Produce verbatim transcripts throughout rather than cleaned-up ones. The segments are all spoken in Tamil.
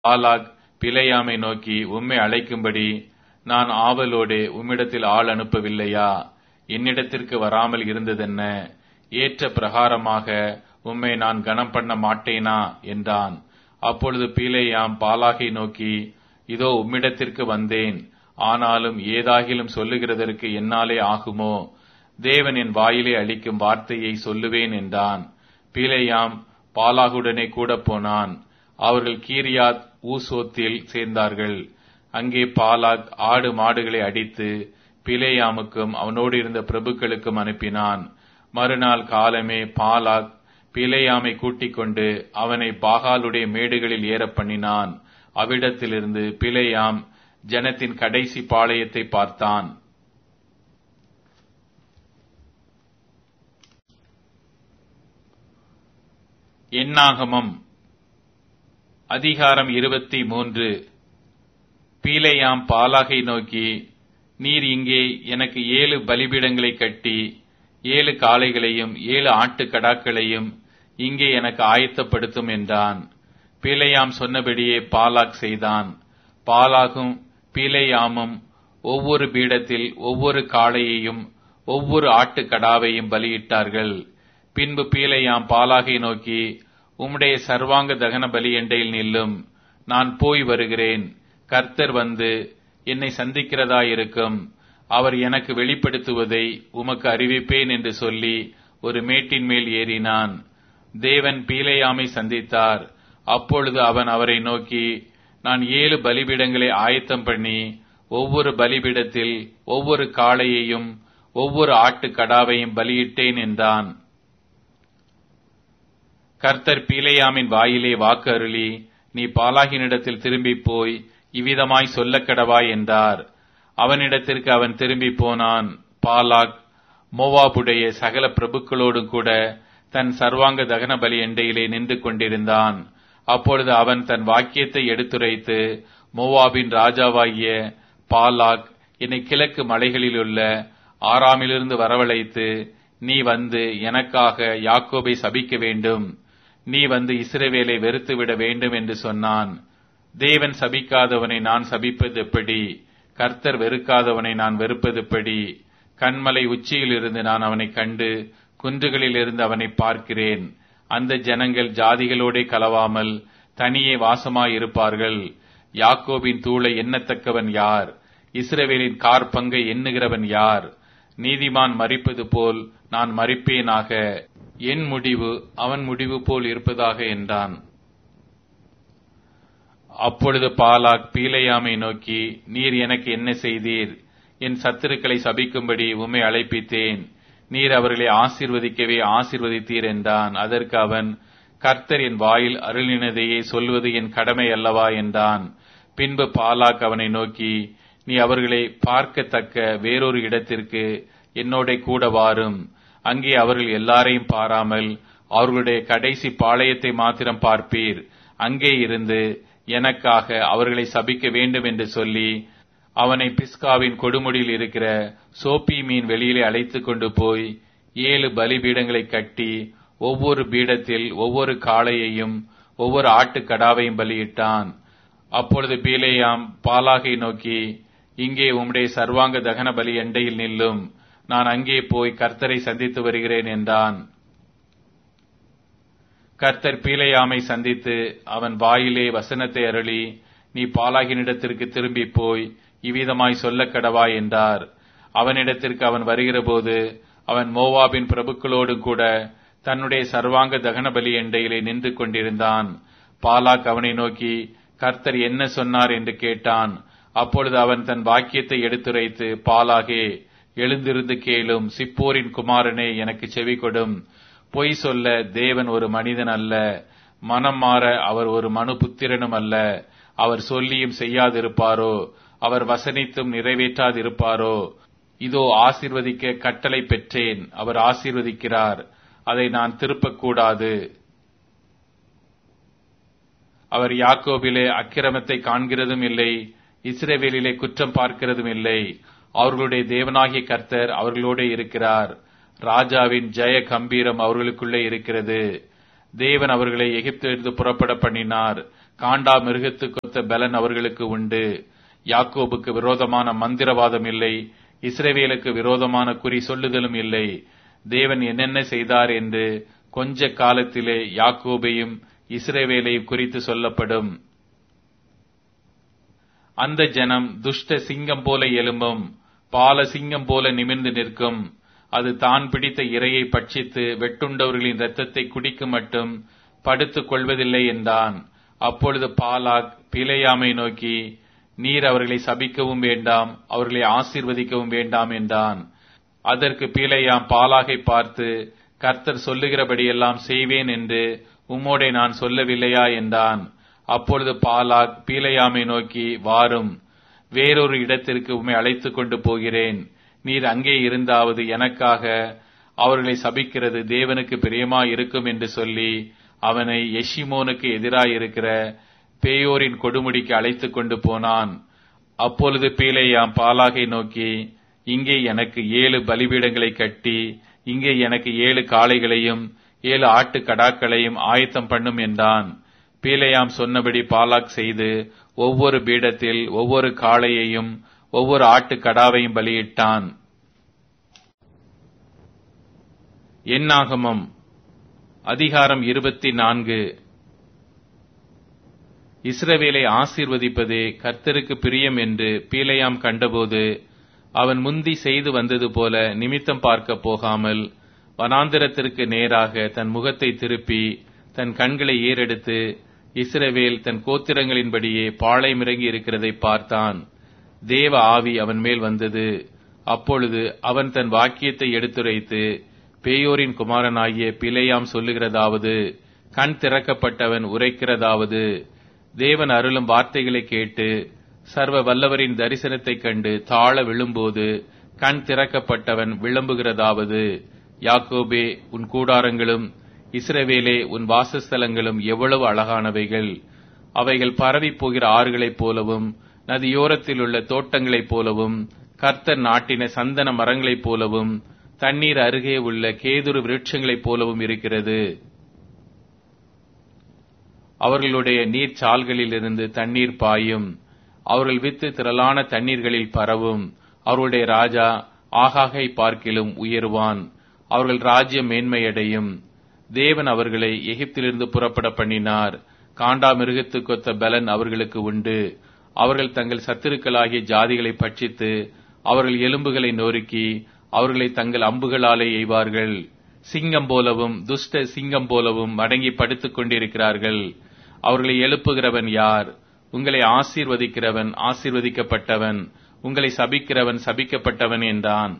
பாலாக் பிலேயாமை நோக்கி, உம்மை அழைக்கும்படி நான் ஆவலோடே உம்மிடத்தில் ஆள் அனுப்பவில்லையா? என்னிடத்திற்கு வராமல் இருந்ததென்ன? ஏற்ற பிரகாரமாக உம்மை நான் கனம் பண்ண மாட்டேனா என்றான். அப்பொழுது பிலேயாம் பாலாகை நோக்கி, இதோ உம்மிடத்திற்கு வந்தேன், ஆனாலும் ஏதாகிலும் சொல்லுகிறதற்கு என்னாலே ஆகுமோ? தேவன் என் வாயிலே அளிக்கும் வார்த்தையை சொல்லுவேன் என்றான். பிலேயாம் பாலாகுடனே கூட போனான். அவர்கள் கீரியாத் ஊசோத்தில் சேர்ந்தார்கள். அங்கே பாலாக் ஆடு மாடுகளை அடித்து பிலேயாமுக்கும் அவனோடு இருந்த பிரபுக்களுக்கும் அனுப்பினான். மறுநாள் காலமே பாலாக் பிலேயாமை கூட்டிக் கொண்டு அவனை பாகாலுடைய மேடுகளில் ஏற பண்ணினான். அவ்விடத்திலிருந்து பிலேயாம் ஜனத்தின் கடைசி பாளையத்தை பார்த்தான். எண்ணாகமம் அதிகாரம் இருபத்தி மூன்று. பீலேயாம் பாலாகை நோக்கி, நீர் இங்கே எனக்கு ஏழு பலிபீடங்களை கட்டி ஏழு காளைகளையும் ஏழு ஆட்டுக்கடாக்களையும் இங்கே எனக்கு ஆயத்தப்படுத்தும் என்றான். பீலேயாம் சொன்னபடியே பாலாக் செய்தான். பாலாகும் பீலேயாமும் ஒவ்வொரு பீடத்தில் ஒவ்வொரு காளையையும் ஒவ்வொரு ஆட்டுக்கடாவையும் பலியிட்டார்கள். பின்பு பீலேயாம் பாலாகை நோக்கி, உம்முடைய சர்வாங்க தகன பலி எண்டையில் நில்லும், நான் போய் வருகிறேன். கர்த்தர் வந்து என்னை சந்திக்கிறதாயிருக்கும். அவர் எனக்கு வெளிப்படுத்துவதை உமக்கு அறிவிப்பேன் என்று சொல்லி ஒரு மேட்டின் மேல் ஏறினான். தேவன் பீலேயாமை சந்தித்தார். அப்பொழுது அவன் அவரை நோக்கி, நான் ஏழு பலிபீடங்களை ஆயத்தம் பண்ணி ஒவ்வொரு பலிபீடத்தில் ஒவ்வொரு காளையையும் ஒவ்வொரு ஆட்டுக்கடாவையும் பலியிட்டேன் என்றான். கர்த்தர் பீலேயாமின் வாயிலே வாக்கு அருளி, நீ பாலாகினிடத்தில் திரும்பி போய் இவ்விதமாய் சொல்ல கடவாய் என்றார். அவனிடத்திற்கு அவன் திரும்பி போனான். பாலாக் மோவாபுடைய சகல பிரபுக்களோடு கூட தன் சர்வாங்க தகன பலி எண்டையிலே நின்று கொண்டிருந்தான். அப்பொழுது அவன் தன் வாக்கியத்தை எடுத்துரைத்து, மோவாபின் ராஜாவாகிய பாலாக் என்னை கிழக்கு மலைகளில் உள்ள ஆராமிலிருந்து வரவழைத்து, நீ வந்து எனக்காக யாக்கோபை சபிக்க வேண்டும், நீ வந்து இஸ்ரவேலை வெறுத்துவிட வேண்டும் என்று சொன்னான். தேவன் சபிக்காதவனை நான் சபிப்பது எப்படி? கர்த்தர் வெறுக்காதவனை நான் வெறுப்பது எப்படி? கண்மலை உச்சியில் இருந்து நான் அவனை கண்டு குன்றுகளில் இருந்து அவனை பார்க்கிறேன். அந்த ஜனங்கள் ஜாதிகளோடே கலவாமல் தனியே வாசமாயிருப்பார்கள். யாக்கோபின் தூளை எண்ணத்தக்கவன் யார்? இஸ்ரவேலின் கார் பங்கை எண்ணுகிறவன் யார்? நீதிமான் மரிப்பது போல் நான் மரிப்பேனாக, என் முடிவு அவன் முடிவு போல் இருப்பதாக என்றான். அப்பொழுது பாலாக் பீலேயாமை நோக்கி, நீர் எனக்கு என்ன செய்தீர்? என் சத்துருக்களை சபிக்கும்படி உம்மை அழைப்பித்தேன், நீர் அவர்களை ஆசீர்வதிக்கவே ஆசீர்வதித்தீர் என்றான். அதற்கு அவன், கர்த்தர் என் வாயில் அருளினதையே சொல்வது என் கடமை அல்லவா என்றான். பின்பு பாலாக் அவனை நோக்கி, நீ அவர்களை பார்க்கத்தக்க வேறொரு இடத்திற்கு என்னோட கூட வாரும். அங்கே அவர்கள் எல்லாரையும் பாராமல் அவர்களுடைய கடைசி பாளையத்தை மாத்திரம் பார்ப்பீர். அங்கே இருந்து எனக்காக அவர்களை சபிக்க வேண்டும் என்று சொல்லி அவனை பிஸ்காவின் கொடுமுடியில் இருக்கிற சோப்பி மீன் வெளியிலே அழைத்துக் கொண்டு போய் ஏழு பலிபீடங்களை கட்டி ஒவ்வொரு பீடத்தில் ஒவ்வொரு காளையையும் ஒவ்வொரு ஆட்டுக்கடாவையும் பலியிட்டான். அப்பொழுது பீலேயாம் பாலாகை நோக்கி, இங்கே உம்முடைய சர்வாங்க தகன பலி எண்டையில் நில்லும், நான் அங்கே போய் கர்த்தரை சந்தித்து வருகிறேன் என்றான். கர்த்தர் பீலேயாமை சந்தித்து அவன் வாயிலே வசனத்தை அருளி, நீ பாலாகினிடத்திற்கு திரும்பி போய் இவ்விதமாய் சொல்ல கடவாய் என்றார். அவனிடத்திற்கு அவன் வருகிற போது அவன் மோவாபின் பிரபுக்களோடு கூட தன்னுடைய சர்வாங்க தகன பலி எண்டையிலே நின்று கொண்டிருந்தான். பாலாக் அவனை நோக்கி, கர்த்தர் என்ன சொன்னார் என்று கேட்டான். அப்பொழுது அவன் தன் வாக்கியத்தை எடுத்துரைத்து, பாலாகே, எழுந்திருந்து கேளும், சிப்போரின் குமாரனே, எனக்கு செவி கொடும். பொய் சொல்ல தேவன் ஒரு மனிதன் அல்ல, மனம் மாற அவர் ஒரு மனு புத்திரனும் அல்ல. அவர் சொல்லியும் செய்யாதிருப்பாரோ? அவர் வசனித்தும் நிறைவேற்றாதிருப்பாரோ? இதோ ஆசீர்வதிக்க கட்டளை பெற்றேன், அவர் ஆசீர்வதிக்கிறார், அதை நான் திருப்பக்கூடாது. அவர் யாக்கோபிலே அக்கிரமத்தை காண்கிறதும் இல்லை, இஸ்ரவேலிலே குற்றம் பார்க்கிறதும் இல்லை. அவர்களுடைய தேவனாகிய கர்த்தர் அவர்களோடு இருக்கிறார். ராஜாவின் ஜெய கம்பீரம் அவர்களுக்குள்ளே இருக்கிறது. தேவன் அவர்களை எகிப்திலிருந்து புறப்பட பண்ணினார். காண்டா மிருகத்துக்கொத்த பலன் அவர்களுக்கு உண்டு. யாக்கோபுக்கு விரோதமான மந்திரவாதம் இல்லை, இஸ்ரவேலுக்கு விரோதமான குறி சொல்லுதலும் இல்லை. தேவன் என்னென்ன செய்தார் என்று கொஞ்ச காலத்திலே யாக்கோபையும் இஸ்ரவேலையும் குறித்து சொல்லப்படும். அந்த ஜனம் துஷ்ட சிங்கம் போல எழும்பும், பால சிங்கம் போல நிமிர்ந்து நிற்கும். அது தான் பிடித்த இரையை பட்சித்து வெட்டுண்டவர்களின் இரத்தத்தை குடிக்கும் மட்டும் படுத்துக் கொள்வதில்லை என்றான். அப்பொழுது பாலாக் பிலேயாமை நோக்கி, நீர் அவர்களை சபிக்கவும் வேண்டாம், அவர்களை ஆசீர்வதிக்கவும் வேண்டாம் என்றான். அதற்கு பிலேயாம் பாலாகை பார்த்து, கர்த்தர் சொல்லுகிறபடியெல்லாம் செய்வேன் என்று உம்மோடே நான் சொல்லவில்லையா என்றான். அப்பொழுது பாலாக் பிலேயாமை நோக்கி, வாரும், வேறொரு இடத்திற்கு உம்மை அழைத்துக் கொண்டு போகிறேன். நீர் அங்கே இருந்தாவது எனக்காக அவர்களை சபிக்கிறது தேவனுக்கு பிரியமாய் இருக்கும் என்று சொல்லி அவனை எஷிமோனுக்கு எதிராயிருக்கிற பேயோரின் கொடுமுடிக்கு அழைத்துக் கொண்டு போனான். அப்பொழுது பீலேயாம் பாலாகை நோக்கி, இங்கே எனக்கு ஏழு பலிபீடங்களை கட்டி இங்கே எனக்கு ஏழு காளைகளையும் ஏழு ஆட்டு கடாக்களையும் ஆயத்தம் பண்ணும் என்றான். பீலேயாம் சொன்னபடி பாலாக் செய்து ஒவ்வொரு பீடத்தில் ஒவ்வொரு காளையையும் ஒவ்வொரு ஆட்டு கடாவையும் பலியிட்டான். என்னாகமம் அதிகாரம் இருபத்தி நான்கு. இஸ்ரவேலை ஆசீர்வதிப்பதே கர்த்தருக்கு பிரியம் என்று பீலேயாம் கண்டபோது அவன் முந்தி செய்து வந்தது போல நிமித்தம் பார்க்க போகாமல் வனாந்திரத்திற்கு நேராக தன் முகத்தை திருப்பி தன் கண்களை ஏறெடுத்து இஸ்ரவேல் தன் கோத்திரங்களின்படியே பாளையமிறங்கி இருக்கிறதை பார்த்தான். தேவ ஆவி அவன் மேல் வந்தது. அப்பொழுது அவன் தன் வாக்கியத்தை எடுத்துரைத்து, பேயோரின் குமாரனாகிய பிலேயாம் சொல்லுகிறதாவது, கண் திறக்கப்பட்டவன் உரைக்கிறதாவது, தேவன் அருளும் வார்த்தைகளை கேட்டு சர்வ வல்லவரின் தரிசனத்தைக் கண்டு தாழ விழும்போது கண் திறக்கப்பட்டவன் விளம்புகிறதாவது, யாக்கோபே உன் கூடாரங்களும் இஸ்ரவேலே உன் வாசஸ்தலங்களும் எவ்வளவு அழகானவைகள்! அவைகள் பரவி போகிற ஆறுகளைப் போலவும் நதியோரத்தில் உள்ள தோட்டங்களைப் போலவும் கர்த்தர் நாட்டின சந்தன மரங்களைப் போலவும் தண்ணீர் அருகே உள்ள கேதுரு விருட்சங்களைப் போலவும் இருக்கிறது. அவர்களுடைய நீர்ச்சால்களில் இருந்து தண்ணீர் பாயும், அவர்கள் வித்து திரளான தண்ணீர்களில் பரவும். அவர்களுடைய ராஜா ஆகாகை பார்க்கிலும் உயர்வான், அவர்கள் ராஜ்யம் மேன்மையடையும். தேவன் அவர்களை எகிப்திலிருந்து புறப்பட பண்ணினார். காண்டா மிருகத்துக்கொத்த பலன் அவர்களுக்கு உண்டு. அவர்கள் தங்கள் சத்துருக்களாகிய ஜாதிகளை பட்சித்து அவர்கள் எலும்புகளை நொறுக்கி அவர்களை தங்கள் அம்புகளாலே எய்வார்கள். சிங்கம் போலவும் துஷ்ட சிங்கம் போலவும் மடங்கி படுத்துக் கொண்டிருக்கிறார்கள். அவர்களை எழுப்புகிறவன் யார்? உங்களை ஆசீர்வதிக்கிறவன் ஆசீர்வதிக்கப்பட்டவன், உங்களை சபிக்கிறவன் சபிக்கப்பட்டவன் என்றான்.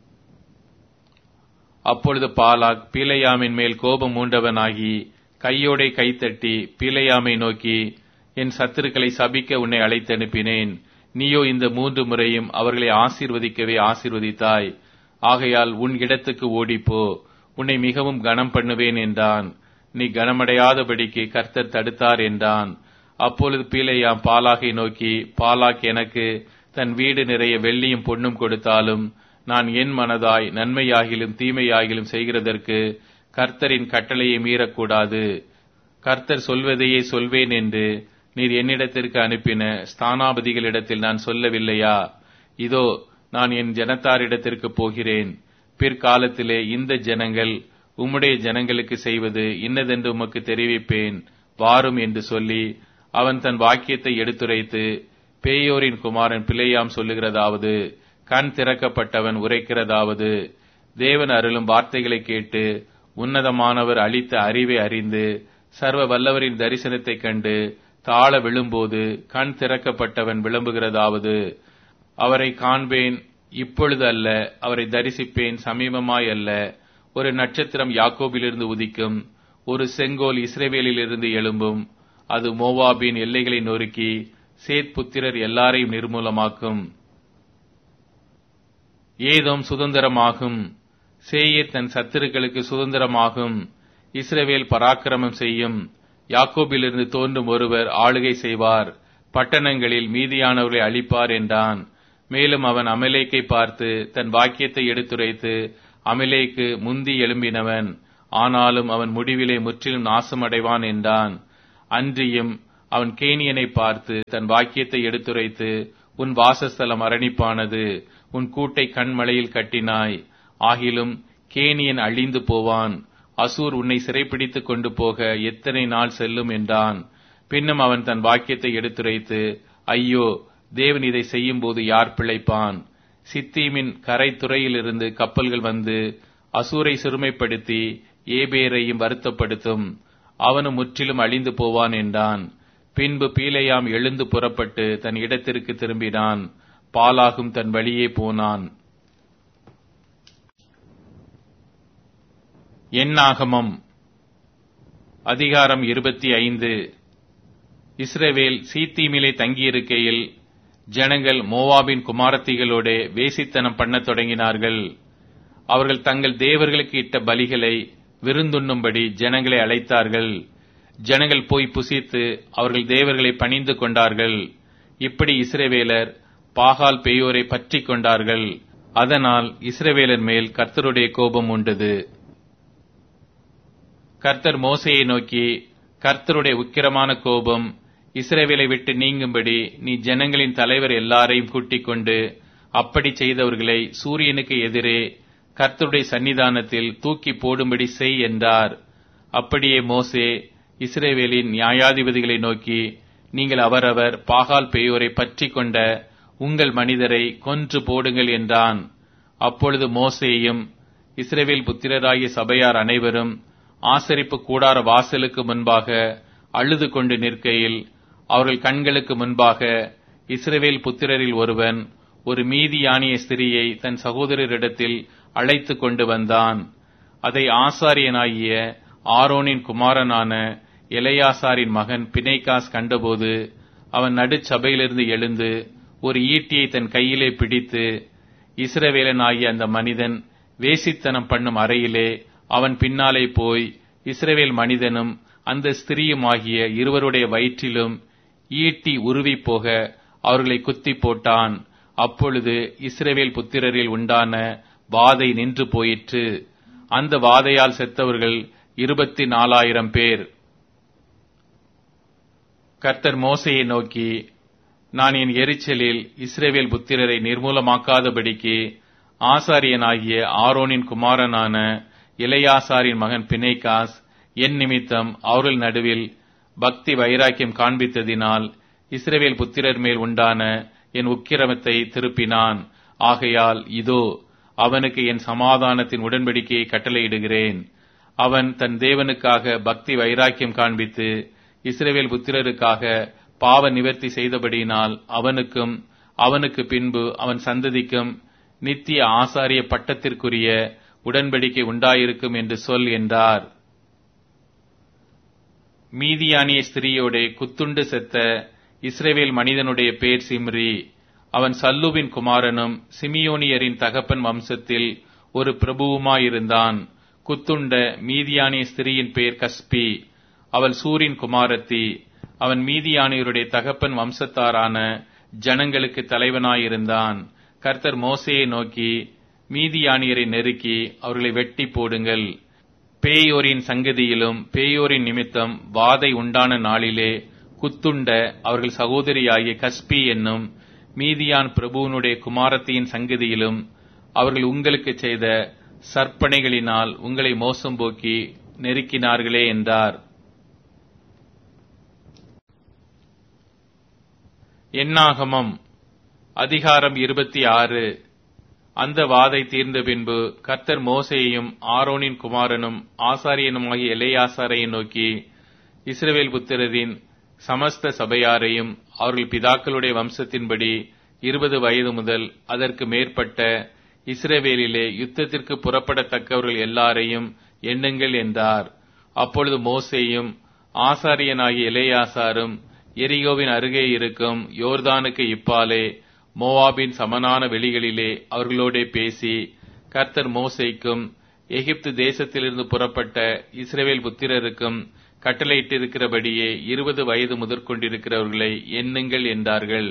அப்பொழுது பாலாக் பீலேயாமின் மேல் கோபம் மூண்டவனாகி கையோடே கைத்தட்டி பீலேயாமை நோக்கி, என் சத்துருக்களை சபிக்க உன்னை அழைத்தனுப்பினேன். நீயோ இந்த மூன்று முறையும் அவர்களை ஆசீர்வதிக்கவே ஆசீர்வதித்தாய். ஆகையால் உன் இடத்துக்கு ஓடிப்போ, உன்னை மிகவும் கனம் பண்ணுவேன் என்றான். நீ கனமடையாதபடிக்கு கர்த்தர் தடுத்தார் என்றான். அப்பொழுது பீலேயாம் பாலாகை நோக்கி, பாலாக் எனக்கு தன் வீடு நிறைய வெள்ளியும் பொன்னும் கொடுத்தாலும் நான் என் மனதாய் நன்மையாகிலும் தீமையாகிலும் செய்கிறதற்கு கர்த்தரின் கட்டளையை மீறக்கூடாது. கர்த்தர் சொல்வதையே சொல்வேன் என்று நீர் என்னிடத்திற்கு அனுப்பின ஸ்தானாபதிகளிடத்தில் நான் சொல்லவில்லையா? இதோ நான் என் ஜனத்தாரிடத்திற்கு போகிறேன். பிற்காலத்திலே இந்த ஜனங்கள் உம்முடைய ஜனங்களுக்கு செய்வது இன்னதென்று உமக்கு தெரிவிப்பேன், வாரும் என்று சொல்லி அவன் தன் வாக்கியத்தை எடுத்துரைத்து, பேயோரின் குமாரன் பிலேயாம் சொல்லுகிறதாவது, கண் திறக்கப்பட்டவன் உரைக்கிறதாவது, தேவன் அருளும் வார்த்தைகளை கேட்டு உன்னதமானவர் அளித்த அறிவை அறிந்து சர்வ வல்லவரின் தரிசனத்தைக் கண்டு தாழ விழும்போது கண் திறக்கப்பட்டவன் விளம்புகிறதாவது, அவரை காண்பேன், இப்பொழுது அல்ல, அவரை தரிசிப்பேன், சமீபமாய் அல்ல. ஒரு நட்சத்திரம் யாக்கோபிலிருந்து உதிக்கும், ஒரு செங்கோல் இஸ்ரவேலிலிருந்து எழும்பும். அது மோவாபின் எல்லைகளை நொறுக்கி சேத் புத்திரர் எல்லாரையும் நிர்மூலமாக்கும். ஏதோம் சுதந்திரமாகும், சேயீர் தன் சத்துருக்களுக்கு சுதந்திரமாகும். இஸ்ரவேல் பராக்கிரமம் செய்யும், யாக்கோபிலிருந்து தோன்றும் ஒருவர் ஆளுகை செய்வார், பட்டணங்களில் மீதியானவர்களை அழிப்பார் என்றான். மேலும் அவன் அமலேக்கை பார்த்து தன் வாக்கியத்தை எடுத்துரைத்து, அமலேக்கு முந்தி எழும்பினவன், ஆனாலும் அவன் முடிவிலே முற்றிலும் நாசமடைவான் என்றான். அன்றியும் அவன் கேனியனை பார்த்து தன் வாக்கியத்தை எடுத்துரைத்து, உன் வாசஸ்தலம் அரணிப்பானது, உன் கூட்டை கண்மலையில் கட்டினாய், ஆகிலும் கேனியன் அழிந்து போவான், அசூர் உன்னை சிறைப்பிடித்துக் கொண்டு போக எத்தனை நாள் செல்லும் என்றான். பின்னும் அவன் தன் வாக்கியத்தை எடுத்துரைத்து, ஐயோ, தேவன் இதை செய்யும் போது யார் பிழைப்பான்? சித்தீமின் கரை துறையிலிருந்து கப்பல்கள் வந்து அசூரை சிறுமைப்படுத்தி ஏபேரையும் வருத்தப்படுத்தும், அவனும் முற்றிலும் அழிந்து போவான் என்றான். பின்பு பீலேயாம் எழுந்து புறப்பட்டு தன் இடத்திற்கு திரும்பினான். பாலாகும் தன் வழியே போனான். எண்ணாகமம் அதிகாரம் இருபத்தி ஐந்து. இஸ்ரவேல் சீத்தீமிலே தங்கியிருக்கையில் ஜனங்கள் மோவாபின் குமாரத்திகளோட வேசித்தனம் பண்ணத் தொடங்கினார்கள். அவர்கள் தங்கள் தேவர்களுக்கு இட்ட பலிகளை விருந்துண்ணும்படி ஜனங்களை அழைத்தார்கள். ஜனங்கள் போய் புசித்து அவர்கள் தேவர்களை பணிந்து கொண்டார்கள். இப்படி இஸ்ரவேலர் பாகால் பேயோரை பற்றி கொண்டார்கள். அதனால் இஸ்ரவேலர் மேல் கர்த்தருடைய கோபம் உண்டது. கர்த்தர் மோசேயை நோக்கி, கர்த்தருடைய உக்கிரமான கோபம் இஸ்ரவேலை விட்டு நீங்கும்படி நீ ஜனங்களின் தலைவர் எல்லாரையும் கூட்டிக் கொண்டு அப்படி செய்தவர்களை சூரியனுக்கு எதிரே கர்த்தருடைய சன்னிதானத்தில் தூக்கி போடும்படி செய் என்றார். அப்படியே மோசே இஸ்ரவேலின் நியாயாதிபதிகளை நோக்கி, நீங்கள் அவரவர் பாகால் பேயோரை பற்றி கொண்ட உங்கள் மனிதரை கொன்று போடுங்கள் என்றான். அப்பொழுது மோசேயும் இஸ்ரவேல் புத்திரராகிய சபையார் அனைவரும் ஆசரிப்பு கூடார வாசலுக்கு முன்பாக அழுது கொண்டு நிற்கையில், அவர்கள் கண்களுக்கு முன்பாக இஸ்ரவேல் புத்திரரில் ஒருவன் ஒரு மீதியானிய ஸ்திரியை தன் சகோதரரிடத்தில் அழைத்து கொண்டு வந்தான். அதை ஆசாரியனாகிய ஆரோனின் குமாரனான எலெயாசாரின் மகன் பிணைகாஸ் கண்டபோது அவன் நடுச்சபையிலிருந்து எழுந்து ஒரு ஈட்டியை தன் கையிலே பிடித்து, இஸ்ரவேலனாகிய அந்த மனிதன் வேசித்தனம் பண்ணும் அறையிலே அவன் பின்னாலே போய் இஸ்ரவேல் மனிதனும் அந்த ஸ்திரீயுமாகிய இருவருடைய வயிற்றிலும் ஈட்டி உருவி போக அவர்களை குத்தி போட்டான். அப்பொழுது இஸ்ரவேல் புத்திரரில் உண்டான வாதை நின்று போயிற்று. அந்த வாதையால் செத்தவர்கள் இருபத்தி நாலாயிரம் பேர். கர்த்தர் மோசேயை நோக்கி, நான் என் எரிச்சலில் இஸ்ரவேல் புத்திரரை நிர்மூலமாக்காதபடிக்கு ஆசாரியனாகிய ஆரோனின் குமாரனான எலெயாசாரின் மகன் பிணைகாஸ் என் நிமித்தம் அவர்கள் நடுவில் பக்தி வைராக்கியம் காண்பித்ததினால் இஸ்ரவேல் புத்திரர் மேல் உண்டான என் உக்கிரமத்தை திருப்பினான். ஆகையால் இதோ அவனுக்கு என் சமாதானத்தின் உடன்படிக்கையை கட்டளையிடுகிறேன். அவன் தன் தேவனுக்காக பக்தி வைராக்கியம் காண்பித்து இஸ்ரவேல் புத்திரருக்காக பாவ நிவர்த்தி செய்தபடியினால் அவனுக்கும் அவனுக்கு பின்பு அவன் சந்ததிக்கும் நித்திய ஆசாரிய பட்டத்திற்குரிய உடன்படிக்கை உண்டாயிருக்கும் என்று சொல் என்றார். மீதியானிய ஸ்திரீயோட குத்துண்டு செத்த இஸ்ரவேல் மனிதனுடைய பேர் சிம்ரி. அவன் சல்லுவின் குமாரனும் சிமியோனியரின் தகப்பன் வம்சத்தில் ஒரு பிரபுவுமாயிருந்தான். குத்துண்ட மீதியானிய ஸ்திரீயின் பேர் கஸ்பி. அவள் சூரின் குமாரத்தி. அவன் மீதியானியருடைய தகப்பன் வம்சத்தாரான ஜனங்களுக்கு தலைவனாயிருந்தான். கர்த்தர் மோசேயை நோக்கி, மீதியானியரை நெருக்கி அவர்களை வெட்டி போடுங்கள். பேயோரின் சங்கதியிலும் பேயோரின் நிமித்தம் வாதை உண்டான நாளிலே குத்துண்ட அவர்கள் சகோதரியாகிய கஸ்பி என்னும் மீதியான் பிரபுவனுடைய குமாரத்தியின் சங்கதியிலும் அவர்கள் உங்களுக்கு செய்த சற்பனைகளினால் உங்களை மோசம் போக்கி நெருக்கினார்களே என்றார். எண்ணாகமம் அதிகாரம் இருபத்தி ஆறு. அந்த வாதை தீர்ந்த பின்பு கர்த்தர் மோசேயையும் ஆரோனின் குமாரனும் ஆசாரியனுமாகிய எலெயாசாரை நோக்கி, இஸ்ரவேல் புத்திரரின் சமஸ்த சபையாரையும் அவர்கள் பிதாக்களுடைய வம்சத்தின்படி இருபது வயது முதல் அதற்கு மேற்பட்ட இஸ்ரவேலிலே யுத்தத்திற்கு புறப்படத்தக்கவர்கள் எல்லாரையும் எண்ணுங்கள் என்றார். அப்பொழுது மோசேயும் ஆசாரியனாகிய எலெயாசாரும் எரிகோவின் அருகே இருக்கும் யோர்தானுக்கு இப்பாலே மோவாபின் சமனான வெளிகளிலே அவர்களோடே பேசி, கர்த்தர் மோசேக்கும் எகிப்து தேசத்திலிருந்து புறப்பட்ட இஸ்ரவேல் புத்திரருக்கும் கட்டளையிட்டிருக்கிறபடியே இருபது வயது முதற்கொண்டிருக்கிறவர்களை எண்ணுங்கள் என்றார்கள்.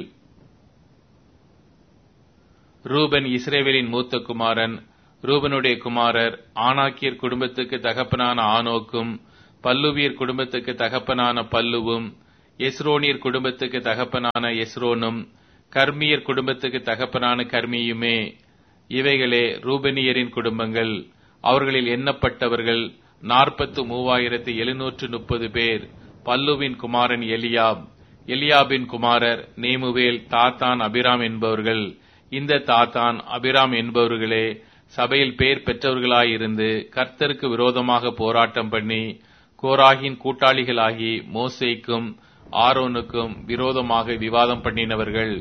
ரூபன் இஸ்ரவேலின் மூத்த குமாரன். ரூபனுடைய குமாரர் ஆனாக்கியர் குடும்பத்துக்கு தகப்பனான ஆனோக்கும் பல்லுவியர் குடும்பத்துக்கு தகப்பனான பல்லுவும் எஸ்ரோனியர் குடும்பத்துக்கு தகப்பனான எஸ்ரோனும் கர்மியர் குடும்பத்துக்கு தகப்பனான கர்மியுமே. இவைகளே ரூபனியரின் குடும்பங்கள். அவர்களில் எண்ணப்பட்டவர்கள் நாற்பத்து மூவாயிரத்து எழுநூற்று முப்பது பேர். பல்லுவின் குமாரன் எலியாப். எலியாபின் குமாரர் நேமுவேல், தாத்தான், அபிராம் என்பவர்கள். இந்த தாத்தான், அபிராம் என்பவர்களே சபையில் பேர் பெற்றவர்களாயிருந்து கர்த்தருக்கு விரோதமாக போராட்டம் பண்ணி கோராகின் கூட்டாளிகளாகி மோசேக்கும் ஆரோனுக்கும் விரோதமாக விவாதம் பண்ணினவர்கள்.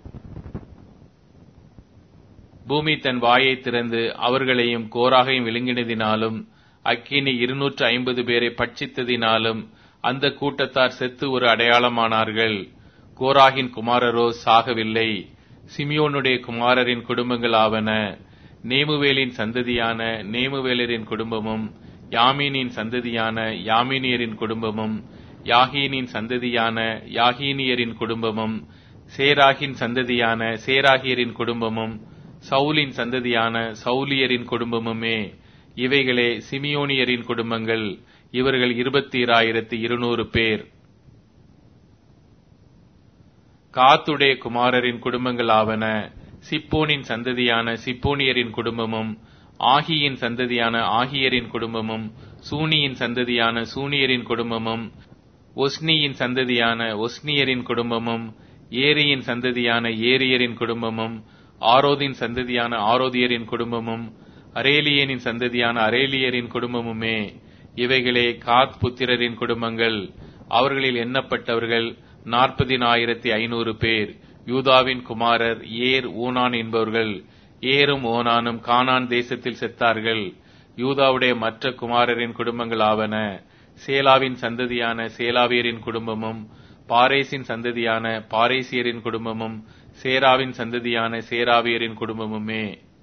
பூமி தன் வாயை திறந்து அவர்களையும் கோராகையும் விழுங்கினதினாலும் அக்கினி இருநூற்று ஐம்பது பேரை பட்சித்ததினாலும் அந்த கூட்டத்தார் செத்து ஒரு அடையாளமானார்கள். கோராகின் குமாரரோ சாகவில்லை. சிமியோனுடைய குமாரரின் குடும்பங்கள் ஆவன. நேமுவேலின் சந்ததியான நேமுவேலரின் குடும்பமும் யாமீனின் சந்ததியான யாமீனியரின் குடும்பமும் யாகீனின் சந்ததியான யாகீனியரின் குடும்பமும் சேராகின் சந்ததியான சேராகியரின் குடும்பமும் சவுலின் சந்ததியான சவுலியரின் குடும்பமுமே. இவைகளே சிமியோனியரின் குடும்பங்கள். இவர்கள் இருபத்தி ஆயிரத்தி இருநூறு பேர். காத்துடைய குமாரரின் குடும்பங்கள் ஆவன. சிப்போனின் சந்ததியான சிப்போனியரின் குடும்பமும் ஆகியின் சந்ததியான ஆகியரின் குடும்பமும் சூனியின் சந்ததியான சூனியரின் குடும்பமும் ஒஸ்னியின் சந்ததியான ஒஸ்னியரின் குடும்பமும் ஏரியின் சந்ததியான ஏரியரின் குடும்பமும் ஆரோதின் சந்ததியான ஆரோதியரின் குடும்பமும் அரேலியனின் சந்ததியான அரேலியரின் குடும்பமுமே. இவைகளே காத் புத்திரரின் குடும்பங்கள். அவர்களில் எண்ணப்பட்டவர்கள் நாற்பதினாயிரத்தி ஐநூறு பேர். யூதாவின் குமாரர் ஏர், ஊனான் என்பவர்கள். ஏரும் ஓனானும் கானான் தேசத்தில் செத்தார்கள். யூதாவுடைய மற்ற குமாரரின் குடும்பங்கள் ஆவன. சேலாவின் சந்ததியான சேலாவியரின் குடும்பமும் பாரேசின் சந்ததியான பாரேசியரின் குடும்பமும் சேராவின் சந்ததியான சேராவியரின் குடும்பமுமே.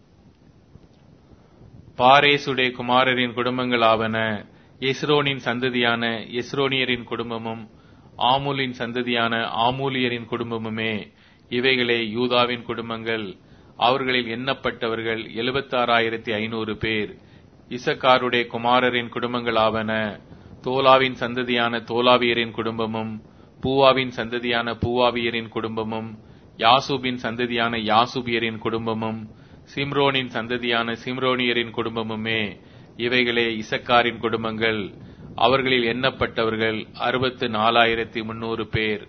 பாரேசுடைய குமாரரின் குடும்பங்கள் ஆவன. எஸ்ரோனின் சந்ததியான எஸ்ரோனியரின் குடும்பமும் ஆமூலின் சந்ததியான ஆமூலியரின் குடும்பமுமே. இவைகளே யூதாவின் குடும்பங்கள். அவர்களில் எண்ணப்பட்டவர்கள் எழுபத்தாறாயிரத்தி ஐநூறு பேர். இசக்காருடைய குமாரரின் குடும்பங்கள் ஆவன. தோலாவின் சந்ததியான தோலாவியரின் குடும்பமும் பூவாவின் சந்ததியான பூவாவியரின் குடும்பமும் யாசூபின் சந்ததியான யாசூபியரின் குடும்பமும் சிம்ரோனின் சந்ததியான சிம்ரோனியரின் குடும்பமுமே. இவைகளே இசக்காரின் குடும்பங்கள். அவர்களில் எண்ணப்பட்டவர்கள் அறுபத்து நாலாயிரத்தி முன்னூறு பேர்.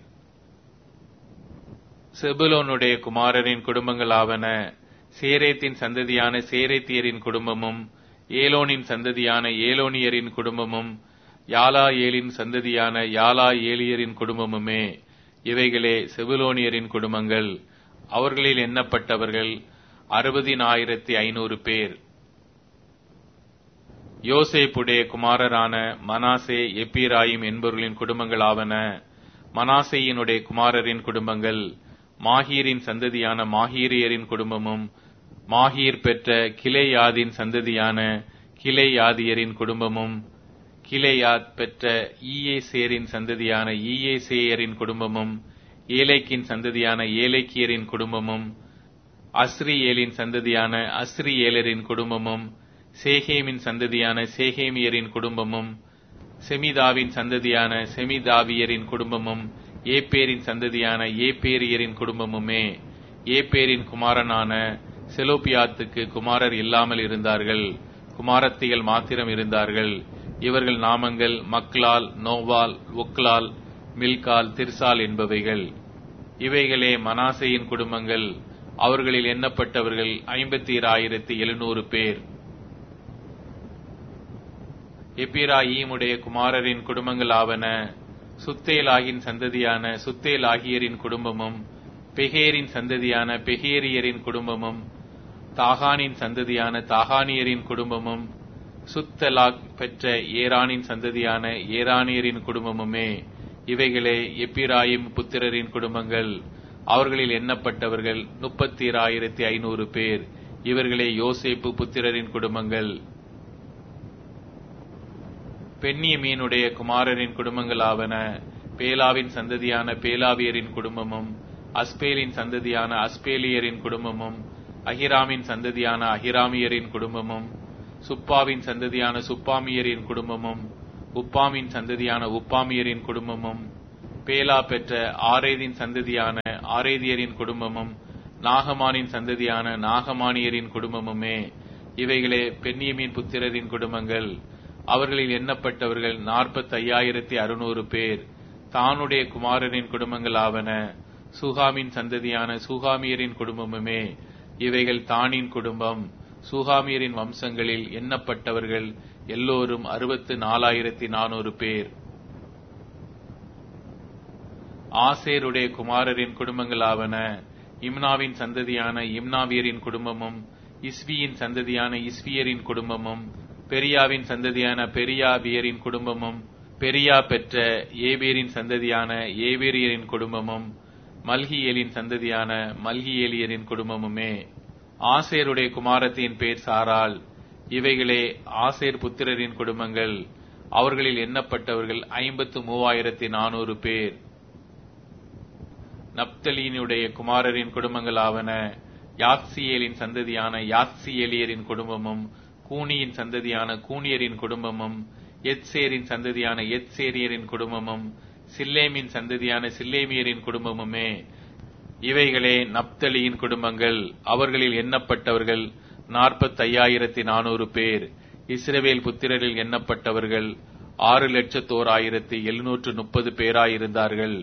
செபுலோனுடைய குமாரரின் குடும்பங்கள் ஆவன. சேரேத்தின் சந்ததியான சேரேத்தியரின் குடும்பமும் ஏலோனின் சந்ததியான ஏலோனியரின் குடும்பமும் யாலா ஏலின் சந்ததியான யாலா ஏலியரின் குடும்பமுமே. இவைகளே செபுலோனியரின் குடும்பங்கள். அவர்களில் எண்ணப்பட்டவர்கள் அறுபதினாயிரத்தி ஐநூறு பேர். யோசேப்புடைய குமாரரான மனாசே, எப்பிராயிம் என்பவர்களின் குடும்பங்கள் ஆவன. மனாசேயினுடைய குமாரரின் குடும்பங்கள் மாகீரின் சந்ததியான மாகீரியரின் குடும்பமும் மாகீர் பெற்ற கிலேயாதின் சந்ததியான கிலேயாதியரின் குடும்பமும் கிலேயாத் பெற்ற ஈயேசேரின் சந்ததியான ஈயேசேயரின் குடும்பமும் ஏலேக்கின் சந்ததியான ஏலேக்கியரின் குடும்பமும் அஸ்ரியேலின் சந்ததியான அஸ்ரியேலரின் குடும்பமும் சேகேமின் சந்ததியான சேகேமியரின் குடும்பமும் செமிதாவின் சந்ததியான செமிதாவியரின் குடும்பமும் ஏப்பேரின் சந்ததியான ஏப்பேரியரின் குடும்பமுமே. ஏப்பேரின் குமாரனான செலோப்பியாத்துக்கு குமாரர் இல்லாமல் இருந்தார்கள். குமாரத்திகள் மாத்திரம் இருந்தார்கள். இவர்கள் நாமங்கள் மக்லால், நோவால், ஒக்லால், மில்கால், திர்சால் என்பவைகள். இவைகளே மனாசேயின் குடும்பங்கள். அவர்களில் எண்ணப்பட்டவர்கள் ஐம்பத்தி ஆயிரத்தி எழுநூறு பேர். எப்பிராயீமுடைய குமாரரின் குடும்பங்கள் ஆவன. சுத்தேலாகின் சந்ததியான சுத்தேலாகியரின் குடும்பமும் பெகேரின் சந்ததியான பெகேரியரின் குடும்பமும் தாகானின் சந்ததியான தாகானியரின் குடும்பமும் சுத்தலாக் பெற்ற ஏரானின் சந்ததியான ஏரானியரின் குடும்பமுமே. இவைகளே எப்பிராயிம் புத்திரரின் குடும்பங்கள். அவர்களில் எண்ணப்பட்டவர்கள் முப்பத்தி ஆயிரத்தி ஐநூறு பேர். இவர்களே யோசேப்பு புத்திரரின் குடும்பங்கள். பென்யமீனுடைய குமாரரின் குடும்பங்கள் ஆவன. பேலாவின் சந்ததியான பேலாவியரின் குடும்பமும் அஸ்பேலின் சந்ததியான அஸ்பேலியரின் குடும்பமும் அகிராமின் சந்ததியான அகிராமியரின் குடும்பமும் சுப்பாவின் சந்ததியான சுப்பாமியரின் குடும்பமும் உப்பாமின் சந்ததியான உப்பாமியரின் குடும்பமும் பேலா பெற்ற ஆரேதின் சந்ததியான ஆரேதியரின் குடும்பமும் நாகமானின் சந்ததியான நாகமானியரின் குடும்பமுமே. இவைகளே பென்யமீன் புத்திரரின் குடும்பங்கள். அவர்களில் எண்ணப்பட்டவர்கள் நாற்பத்தி ஐயாயிரத்தி அறுநூறு பேர். தானுடைய குமாரரின் குடும்பங்கள் ஆவன. சூகாமின் சந்ததியான சூகாமியரின் குடும்பமுமே. இவைகள் தானின் குடும்பம். சூகாமியரின் வம்சங்களில் எண்ணப்பட்டவர்கள் எல்லோரும் அறுபத்து நாலாயிரத்தி நானூறு பேர். ஆசேருடைய குமாரரின் குடும்பங்களாவன. இம்னாவின் சந்ததியான இம்னாவியரின் குடும்பமும் இஸ்வியின் சந்ததியான இஸ்வியரின் குடும்பமும் பெரியாவின் சந்ததியான பெரியாவியரின் குடும்பமும் பெரியா பெற்ற ஏபேரின் சந்ததியான ஏபேரியரின் குடும்பமும் மல்கியேலின் சந்ததியான மல்கியேலியரின் குடும்பமுமே. ஆசேருடைய குமாரத்தின் பேர் சாராள். இவைகளே ஆசேர் புத்திரரின் குடும்பங்கள். அவர்களில் எண்ணப்பட்டவர்கள் ஐம்பத்து மூவாயிரத்தி நானூறு பேர். நப்தலீனுடைய குமாரரின் குடும்பங்களாவன. யாத்சியேலின் சந்ததியான யாத்சியேலியரின் குடும்பமும் கூனியின் சந்ததியான கூனியரின் குடும்பமும் எத்சேரின் சந்ததியான எத்சேரியரின் குடும்பமும் சில்லேமின் சந்ததியான சில்லேமியரின் குடும்பமுமே. இவைகளே நப்தலியின் குடும்பங்கள். அவர்களில் எண்ணப்பட்டவர்கள் நாற்பத்தி ஐயாயிரத்தி நானூறு பேர். இஸ்ரவேல் புத்திரரில் எண்ணப்பட்டவர்கள் ஆறு லட்சத்தோர் ஆயிரத்தி எழுநூற்று முப்பது பேராயிருந்தார்கள்.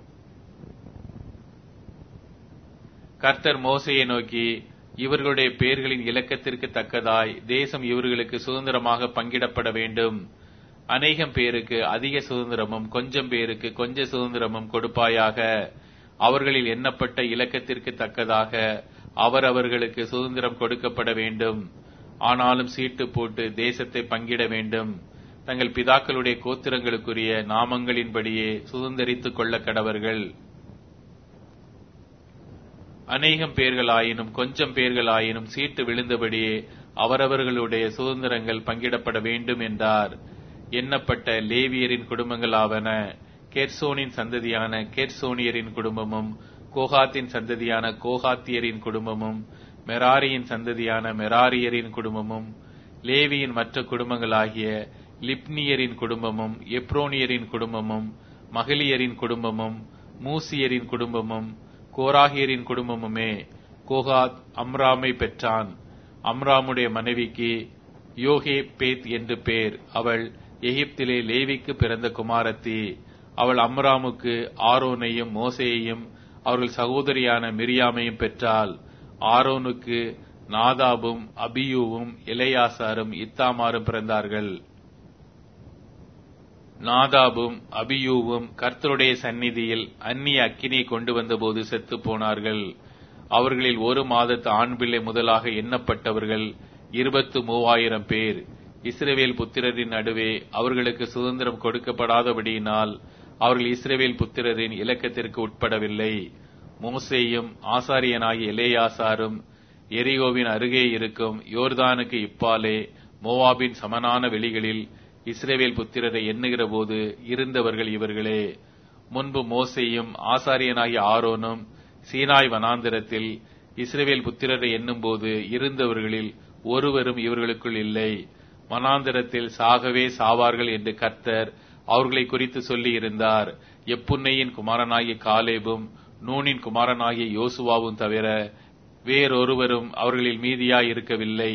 கர்த்தர் மோசையை நோக்கி, இவர்களுடைய பெயர்களின் இலக்கத்திற்கு தக்கதாய் தேசம் இவர்களுக்கு சுதந்திரமாக பங்கிடப்பட வேண்டும். அநேகம் பேருக்கு அதிக சுதந்திரமும் கொஞ்சம் பேருக்கு கொஞ்ச சுதந்திரமும் கொடுப்பாயாக. அவர்களில் எண்ணப்பட்ட இலக்கத்திற்கு தக்கதாக அவரவர்களுக்கு சுதந்திரம் கொடுக்கப்பட வேண்டும். ஆனாலும் சீட்டு போட்டு தேசத்தை பங்கிட வேண்டும். தங்கள் பிதாக்களுடைய கோத்திரங்களுக்குரிய நாமங்களின்படியே சுதந்திரித்துக் கொள்ள கடவர்கள். அநேகம் பேர்களாயினும் கொஞ்சம் பேர்களாயினும் சீட்டு விழுந்தபடியே அவரவர்களுடைய சுதந்திரங்கள் பங்கிடப்பட வேண்டும் என்றார். எண்ணப்பட்ட லேவியரின் குடும்பங்களாவன. கெர்சோனின் சந்ததியான கெர்சோனியரின் குடும்பமும் கோகாத்தின் சந்ததியான கோகாத்தியரின் குடும்பமும் மெராரியின் சந்ததியான மெராரியரின் குடும்பமும் லேவியின் மற்ற குடும்பங்களாகிய லிப்னியரின் குடும்பமும் எப்ரோனியரின் குடும்பமும் மகளியரின் குடும்பமும் மூசியரின் குடும்பமும் கோராகியரின் குடும்பமுமே. கோகாத் அம்ராமை பெற்றான். அம்ராமுடைய மனைவிக்கு யோகே பேத் என்று பேர். அவள் எகிப்திலே லேவிக்கு பிறந்த குமாரத்தி. அவள் அம்ராமுக்கு ஆரோனையும் மோசேயையும் அவர்கள் சகோதரியான மிரியாமையும் பெற்றாள். ஆரோனுக்கு நாதாபும் அபியூவும் எலெயாசாரும் இத்தாமாரும் பிறந்தார்கள். நாதாபும் அபியூவும் கர்த்தருடைய சந்நிதியில் அந்நிய அக்கினியை கொண்டு வந்தபோது செத்து போனார்கள். அவர்களில் ஒரு மாதத்து ஆண் பிள்ளை முதலாக எண்ணப்பட்டவர்கள் இருபத்து மூவாயிரம் பேர். இஸ்ரவேல் புத்திரரின் நடுவே அவர்களுக்கு சுதந்திரம் கொடுக்கப்படாதபடியினால் அவர்கள் இஸ்ரவேல் புத்திரரின் இலக்கத்திற்கு உட்படவில்லை. மோசேயும் ஆசாரியனாகிய எலெயாசாரும் எரிகோவின் அருகே இருக்கும் யோர்தானுக்கு இப்பாலே மோவாபின் சமனான வெளிகளில் இஸ்ரவேல் புத்திரரை எண்ணுகிற போது இருந்தவர்கள் இவர்களே. முன்பு மோசேயும் ஆசாரியனாகிய ஆரோனும் சீனாய் வனாந்திரத்தில் இஸ்ரவேல் புத்திரரை எண்ணும் போது இருந்தவர்களில் ஒருவரும் இவர்களுக்குள் இல்லை. வனாந்திரத்தில் சாகவே சாவார்கள் என்று கர்த்தர் அவர்களை குறித்து சொல்லி இருந்தார். எப்புன்னையின் குமாரனாகிய காலேபும் நூனின் குமாரனாகிய யோசுவாவும் தவிர வேறொருவரும் அவர்களில் மீதியாய் இருக்கவில்லை.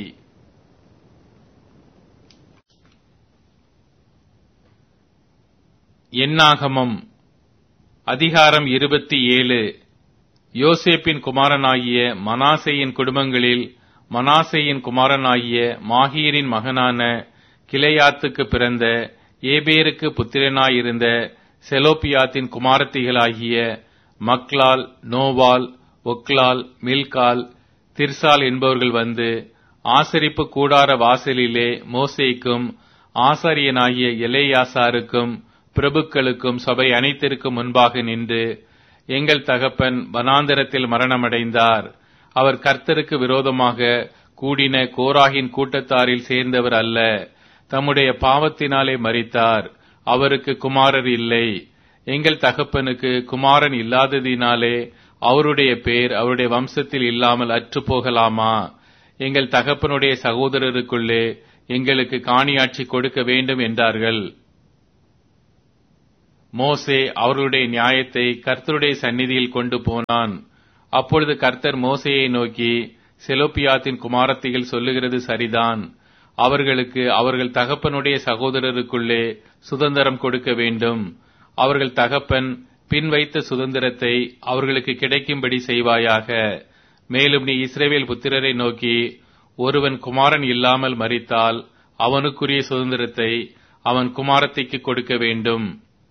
என்னாகமம் அதிகாரம் இருபத்தி ஏழு. யோசேப்பின் குமாரனாகிய மனாசேயின் குடும்பங்களில் மனாசேயின் குமாரனாகிய மாகீரின் மகனான கிளையாத்துக்கு பிறந்த ஏபேருக்கு புத்திரனாயிருந்த செலோப்பியாத்தின் குமாரத்திகளாகிய மக்லால், நோவால், ஒக்லால், மில்கால், திர்சால் என்பவர்கள் வந்து ஆசரிப்பு கூடார வாசலிலே மோசேக்கும் ஆசாரியனாகிய எலெயாசாருக்கும் பிரபுக்களுக்கும் சபை அனைத்திற்கும் முன்பாக நின்று, எங்கள் தகப்பன் வனாந்தரத்தில் மரணமடைந்தார். அவர் கர்த்தருக்கு விரோதமாக கூடின கோராகின் கூட்டத்தாரில் சேர்ந்தவர் அல்ல. தம்முடைய பாவத்தினாலே மரித்தார். அவருக்கு குமாரர் இல்லை. எங்கள் தகப்பனுக்கு குமாரன் இல்லாததினாலே அவருடைய பேர் அவருடைய வம்சத்தில் இல்லாமல் அற்று போகலாமா? எங்கள் தகப்பனுடைய சகோதரருக்குள்ளே எங்களுக்கு காணியாட்சி கொடுக்க வேண்டும் என்றார்கள். மோசே அவர்களுடைய நியாயத்தை கர்த்தருடைய சந்நிதியில் கொண்டு போனான். அப்பொழுது கர்த்தர் மோசேயை நோக்கி, செலோப்பியாத்தின் குமாரத்திகள் சொல்லுகிறது சரிதான். அவர்களுக்கு அவர்கள் தகப்பனுடைய சகோதரருக்குள்ளே சுதந்திரம் கொடுக்க வேண்டும். அவர்கள் தகப்பன் பின் வைத்த சுதந்திரத்தை அவர்களுக்கு கிடைக்கும்படி செய்வாயாக. மேலும் நீ இஸ்ரவேல் புத்திரரை நோக்கி, ஒருவன் குமாரன் இல்லாமல் மரித்தால் அவனுக்குரிய சுதந்திரத்தை அவன் குமாரத்திக்கு கொடுக்க வேண்டும்.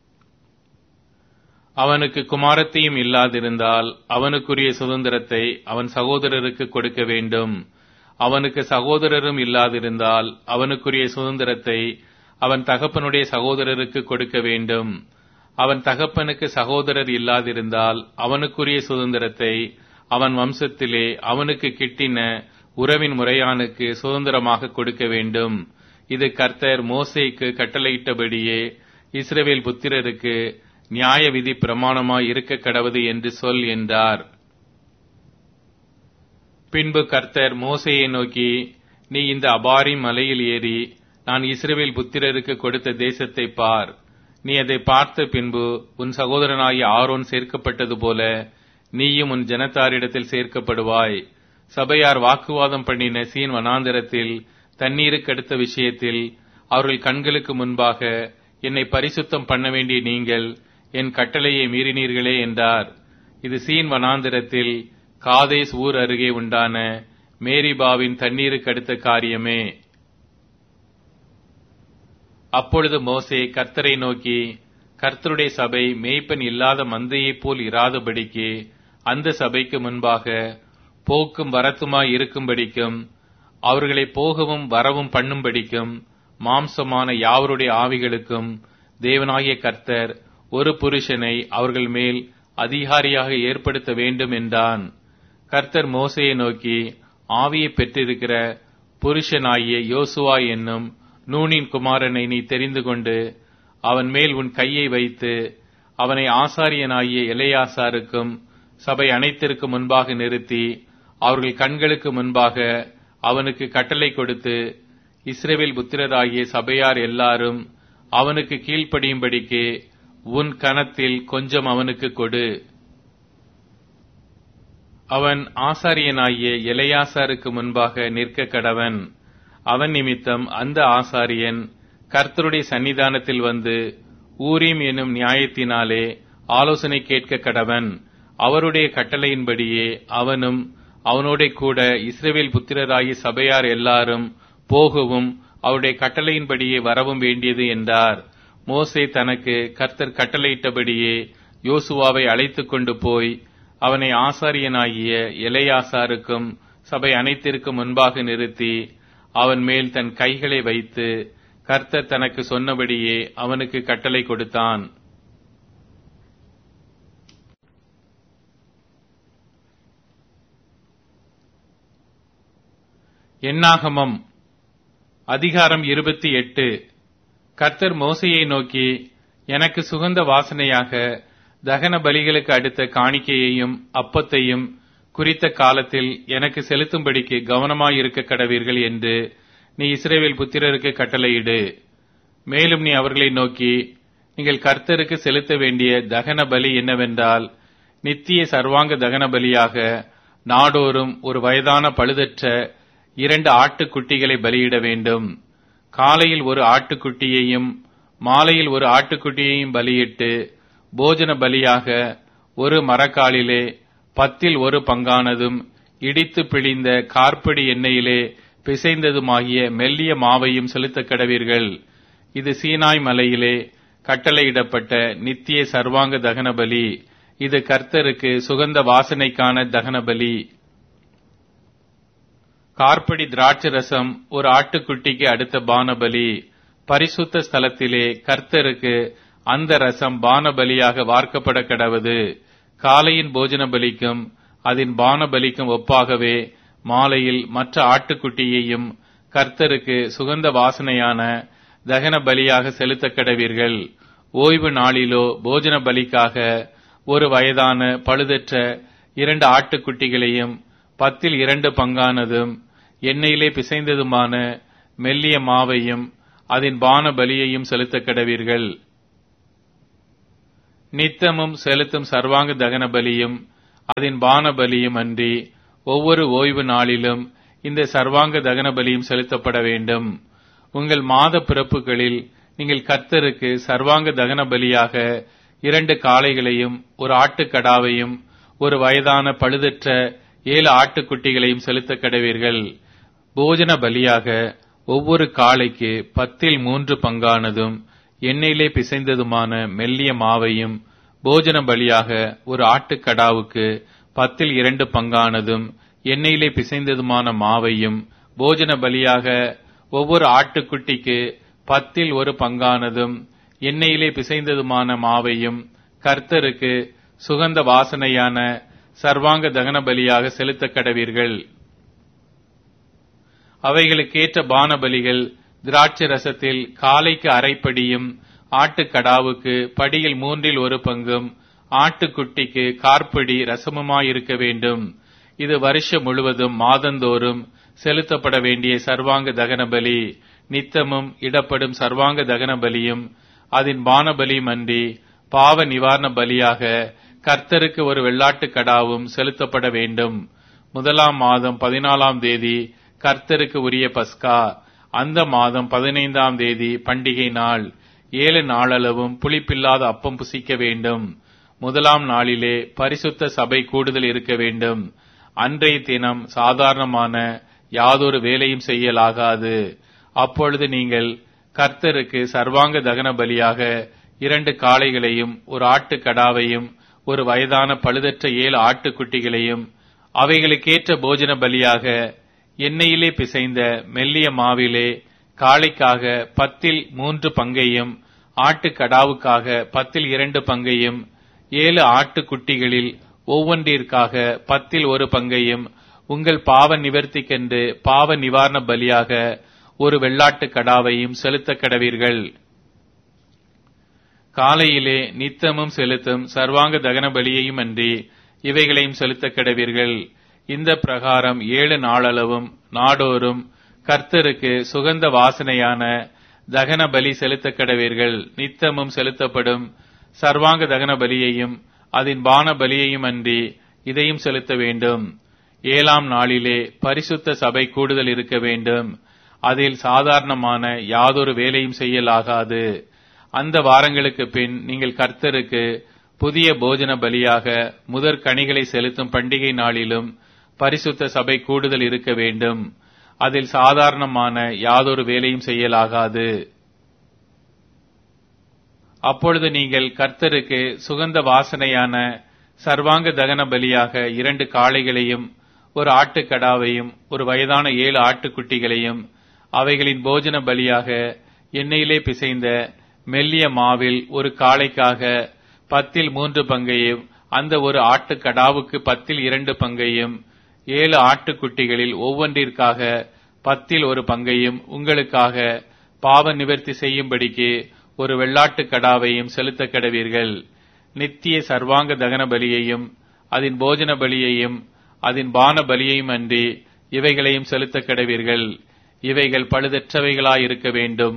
அவனுக்கு குமாரத்தியும் இல்லாதிருந்தால் அவனுக்குரிய சுதந்திரத்தை அவன் சகோதரருக்கு கொடுக்க வேண்டும். அவனுக்கு சகோதரரும் இல்லாதிருந்தால் அவனுக்குரிய சுதந்திரத்தை அவன் தகப்பனுடைய சகோதரருக்கு கொடுக்க வேண்டும். அவன் தகப்பனுக்கு சகோதரர் இல்லாதிருந்தால் அவனுக்குரிய சுதந்திரத்தை அவன் வம்சத்திலே அவனுக்கு கிட்டின உறவின் முறையானுக்கு சுதந்திரமாக கொடுக்க வேண்டும். இது கர்த்தர் மோசேக்கு கட்டளையிட்டபடியே இஸ்ரவேல் புத்திரருக்கு நியாய விதி பிரமாணமாய் இருக்க கடவது என்று சொல் என்றார். பின்பு கர்த்தர் மோசேயை நோக்கி, நீ இந்த அபாரிம் மலையில் ஏறி நான் இஸ்ரவேல் புத்திரருக்கு கொடுத்த தேசத்தை பார். நீ அதை பார்த்த பின்பு உன் சகோதரனாகிய ஆரோன் சேர்க்கப்பட்டது போல நீயும் உன் ஜனத்தாரிடத்தில் சேர்க்கப்படுவாய். சபையார் வாக்குவாதம் பண்ணின சீன் வனாந்தரத்தில் தண்ணீருக்கு அடுத்த விஷயத்தில் அவர்கள் கண்களுக்கு முன்பாக என்னை பரிசுத்தம் பண்ண வேண்டிய நீங்கள் என் கட்டளையை மீறினீர்களே என்றார். இது சீன் வனாந்தரத்தில் காதேஸ் ஊர் அருகே உண்டான மேரிபாவின் தண்ணீருக்கு அடுத்த காரியமே. அப்பொழுது மோசே கர்த்தரை நோக்கி, கர்த்தருடைய சபை மேய்ப்பன் இல்லாத மந்தையைப் போல் இராதபடிக்கு அந்த சபைக்கு முன்பாக போக்கும் வரத்துமாய் இருக்கும்படிக்கும் அவர்களை போகவும் வரவும் பண்ணும்படிக்கும் மாம்சமான யாவருடைய ஆவிகளுக்கும் தேவனாகிய கர்த்தர் ஒரு புருஷனை அவர்கள் மேல் அதிகாரியாக ஏற்படுத்த வேண்டும் என்றான். கர்த்தர் மோசேயை நோக்கி, ஆவியை பெற்றிருக்கிற புருஷனாகிய யோசுவா என்னும் நூனின் குமாரனை நீ தெரிந்து கொண்டு அவன் மேல் உன் கையை வைத்து அவனை ஆசாரியனாகிய எலெயாசாருக்கும் சபை அனைத்திற்கு முன்பாக நிறுத்தி அவர்கள் கண்களுக்கு முன்பாக அவனுக்கு கட்டளை கொடுத்து இஸ்ரவேல் புத்திரராகிய சபையார் எல்லாரும் அவனுக்கு கீழ்ப்படியும்படிக்கு உன் கனத்தில் கொஞ்சம் அவனுக்கு கொடு. அவன் ஆசாரியனாகிய எலெயாசாருக்கு முன்பாக நிற்க கடவன். அவன் நிமித்தம் அந்த ஆசாரியன் கர்த்தருடைய சன்னிதானத்தில் வந்து ஊரீம் என்னும் நியாயத்தினாலே ஆலோசனை கேட்க கடவன். அவருடைய கட்டளையின்படியே அவனும் அவனோட கூட இஸ்ரவேல் புத்திரராகிய சபையார் எல்லாரும் போகவும் அவருடைய கட்டளையின்படியே வரவும் வேண்டியது என்றார். மோசே தனக்கு கர்த்தர் கட்டளையிட்டபடியே யோசுவாவை அழைத்துக் கொண்டு போய் அவனை ஆசாரியனாகிய எலெயாசாருக்கும் சபை அனைத்திற்கும் முன்பாக நிறுத்தி அவன் மேல் தன் கைகளை வைத்து கர்த்தர் தனக்கு சொன்னபடியே அவனுக்கு கட்டளை கொடுத்தான். என்னாகமம் அதிகாரம் இருபத்தி எட்டு. கர்த்தர் மோசேயை நோக்கி, எனக்கு சுகந்த வாசனையாக தகன பலிகளுக்கு அடுத்த காணிக்கையையும் அப்பத்தையும் குறித்த காலத்தில் எனக்கு செலுத்தும்படிக்கு கவனமாயிருக்க கடவீர்கள் என்று நீ இஸ்ரவேல் புத்திரருக்கு கட்டளையிடு. மேலும் நீ அவர்களை நோக்கி, நீங்கள் கர்த்தருக்கு செலுத்த வேண்டிய தகன பலி என்னவென்றால், நித்திய சர்வாங்க தகன பலியாக நாடோறும் ஒரு வயதான பழுதற்ற இரண்டு ஆட்டுக்குட்டிகளை பலியிட வேண்டும். காலையில் ஒரு ஆட்டுக்குட்டியையும் மாலையில் ஒரு ஆட்டுக்குட்டியையும் பலியிட்டு போஜன பலியாக ஒரு மரக்காலிலே பத்தில் ஒரு பங்கானதும் இடித்து பிழிந்த கார்படி எண்ணெயிலே பிசைந்ததுமாகிய மெல்லிய மாவையும் செலுத்த கடவீர்கள். இது சீனாய் மலையிலே கட்டளையிடப்பட்ட நித்திய சர்வாங்க தகன பலி. இது கர்த்தருக்கு சுகந்த வாசனைக்கான தகன பலி. கார்படி திராட்சை ரசம் ஒரு ஆட்டுக்குட்டிக்கு அடுத்த பானபலி. பரிசுத்த ஸ்தலத்திலே கர்த்தருக்கு அந்த ரசம் பானபலியாக வார்க்கப்பட கடவது. காலையின் போஜன பலிக்கும் அதன் பானபலிக்கும் ஒப்பாகவே மாலையில் மற்ற ஆட்டுக்குட்டியையும் கர்த்தருக்கு சுகந்த வாசனையான தகன பலியாக செலுத்த கடவீர்கள். ஓய்வு நாளிலோ போஜன பலிக்காக ஒரு வயதான பழுதற்ற இரண்டு ஆட்டுக்குட்டிகளையும் பத்தில் இரண்டு பங்கானதும் எண்ணெயிலே பிசைந்ததுமான மெல்லிய மாவையும் அதன் பான பலியையும் செலுத்த கடவீர்கள். நித்தமும் செலுத்தும் சர்வாங்க தகன பலியும் அதன் பான பலியும் அன்றி ஒவ்வொரு ஓய்வு நாளிலும் இந்த சர்வாங்க தகன பலியும் செலுத்தப்பட வேண்டும். உங்கள் மாத பிறப்புகளில் நீங்கள் கர்த்தருக்கு சர்வாங்க தகன பலியாக இரண்டு காளைகளையும் ஒரு ஆட்டுக்கடாவையும் ஒரு வயதான பழுதற்ற ஏழு ஆட்டுக்குட்டிகளையும் செலுத்த கடவீர்கள். போஜன பலியாக ஒவ்வொரு காளைக்கு பத்தில் மூன்று பங்கானதும் எண்ணெயிலே பிசைந்ததுமான மெல்லிய மாவையும், போஜன பலியாக ஒரு ஆட்டுக்கடாவுக்கு பத்தில் இரண்டு பங்கானதும் எண்ணெயிலே பிசைந்ததுமான மாவையும், போஜன பலியாக ஒவ்வொரு ஆட்டுக்குட்டிக்கு பத்தில் ஒரு பங்கானதும் எண்ணெயிலே பிசைந்ததுமான மாவையும் கர்த்தருக்கு சுகந்த வாசனையான சர்வாங்க தகன பலியாக செலுத்த கடவீர்கள். அவைகளுக்கேற்ற பான பலிகள் திராட்சை ரசத்தில் காளைக்கு அரைப்படியும், ஆட்டுக்கடாவுக்கு படியில் மூன்றில் ஒரு பங்கும், ஆட்டுக்குட்டிக்கு கார்படி ரசமுமாயிருக்க வேண்டும். இது வருஷம் முழுவதும் மாதந்தோறும் செலுத்தப்பட வேண்டிய சர்வாங்க தகன பலி. நித்தமும் இடப்படும் சர்வாங்க தகன பலியும் அதன் பான பலியும் அன்றி பாவ நிவாரண பலியாக கர்த்தருக்கு ஒரு வெள்ளாட்டு கடாவும் செலுத்தப்பட வேண்டும். முதலாம் மாதம் பதினாலாம் தேதி கர்த்தருக்கு உரிய பஸ்கா. அந்த மாதம் பதினைந்தாம் தேதி பண்டிகை நாள். ஏழு நாளளவும் புளிப்பில்லாத அப்பம் புசிக்க வேண்டும். முதலாம் நாளிலே பரிசுத்த சபை கூடுதல் இருக்க வேண்டும். அன்றைய தினம் சாதாரணமான யாதொரு வேலையும் செய்யலாகாது. அப்பொழுது நீங்கள் கர்த்தருக்கு சர்வாங்க தகன பலியாக இரண்டு காளைகளையும் ஒரு ஆட்டுக்கடாவையும் ஒரு வயதான பழுதற்ற ஏழு ஆட்டுக்குட்டிகளையும், அவைகளுக்கேற்ற போஜன பலியாக எண்ணெயிலே பிசைந்த மெல்லிய மாவிலே காளைக்காக பத்தில் மூன்று பங்கையும், ஆட்டுக்கடாவுக்காக பத்தில் இரண்டு பங்கையும், ஏழு ஆட்டுக்குட்டிகளில் ஒவ்வொன்றிற்காக பத்தில் ஒரு பங்கையும், உங்கள் பாவ நிவர்த்திக்கென்று பாவ நிவாரண பலியாக ஒரு வெள்ளாட்டு கடாவையும் செலுத்த கடவீர்கள். காலையிலே நித்தமும் செலுத்தும் சர்வாங்க தகன பலியையும் அன்றி இவைகளையும் செலுத்த கடவீர்கள். இந்த பிரகாரம் ஏழு நாளளவும் நாடோறும் கர்த்தருக்கு சுகந்த வாசனையான தகன பலி செலுத்த கடவீர்கள். நித்தமும் செலுத்தப்படும் சர்வாங்க தகன பலியையும் அதன் பான பலியையும் அன்றி இதையும் செலுத்த வேண்டும். ஏழாம் நாளிலே பரிசுத்த சபை கூடுதல் இருக்க வேண்டும். அதில் சாதாரணமான யாதொரு வேலையும் செய்யலாகாது. அந்த வாரங்களுக்கு பின் நீங்கள் கர்த்தருக்கு புதிய போஜன பலியாக முதற் கனிகளை செலுத்தும் பண்டிகை நாளிலும் பரிசுத்த சபை கூடுதல் இருக்க வேண்டும். அதில் சாதாரணமான யாதொரு வேலையும் செய்யலாகாது. அப்பொழுது நீங்கள் கர்த்தருக்கு சுகந்த வாசனையான சர்வாங்க தகன பலியாக இரண்டு காளைகளையும் ஒரு ஆட்டுக்கடாவையும் ஒரு வயதான ஏழு ஆட்டுக்குட்டிகளையும், அவைகளின் போஜன பலியாக எண்ணெயிலே பிசைந்த மெல்லிய மாவில் ஒரு காளைக்காக பத்தில் மூன்று பங்கையும், அந்த ஒரு ஆட்டுக்கடாவுக்கு பத்தில் இரண்டு பங்கையும், ஏழு ஆட்டுக்குட்டிகளில் ஒவ்வொன்றிற்காக பத்தில் ஒரு பங்கையும், உங்களுக்காக பாவ நிவர்த்தி செய்யும்படிக்கு ஒரு வெள்ளாட்டு கடாவையும் செலுத்த கடவீர்கள். நித்திய சர்வாங்க தகன பலியையும் அதன் போஜன பலியையும் அதன் பான பலியையும் அன்றி இவைகளையும் செலுத்த கடவீர்கள். இவைகள் பழுதற்றவைகளாயிருக்க வேண்டும்.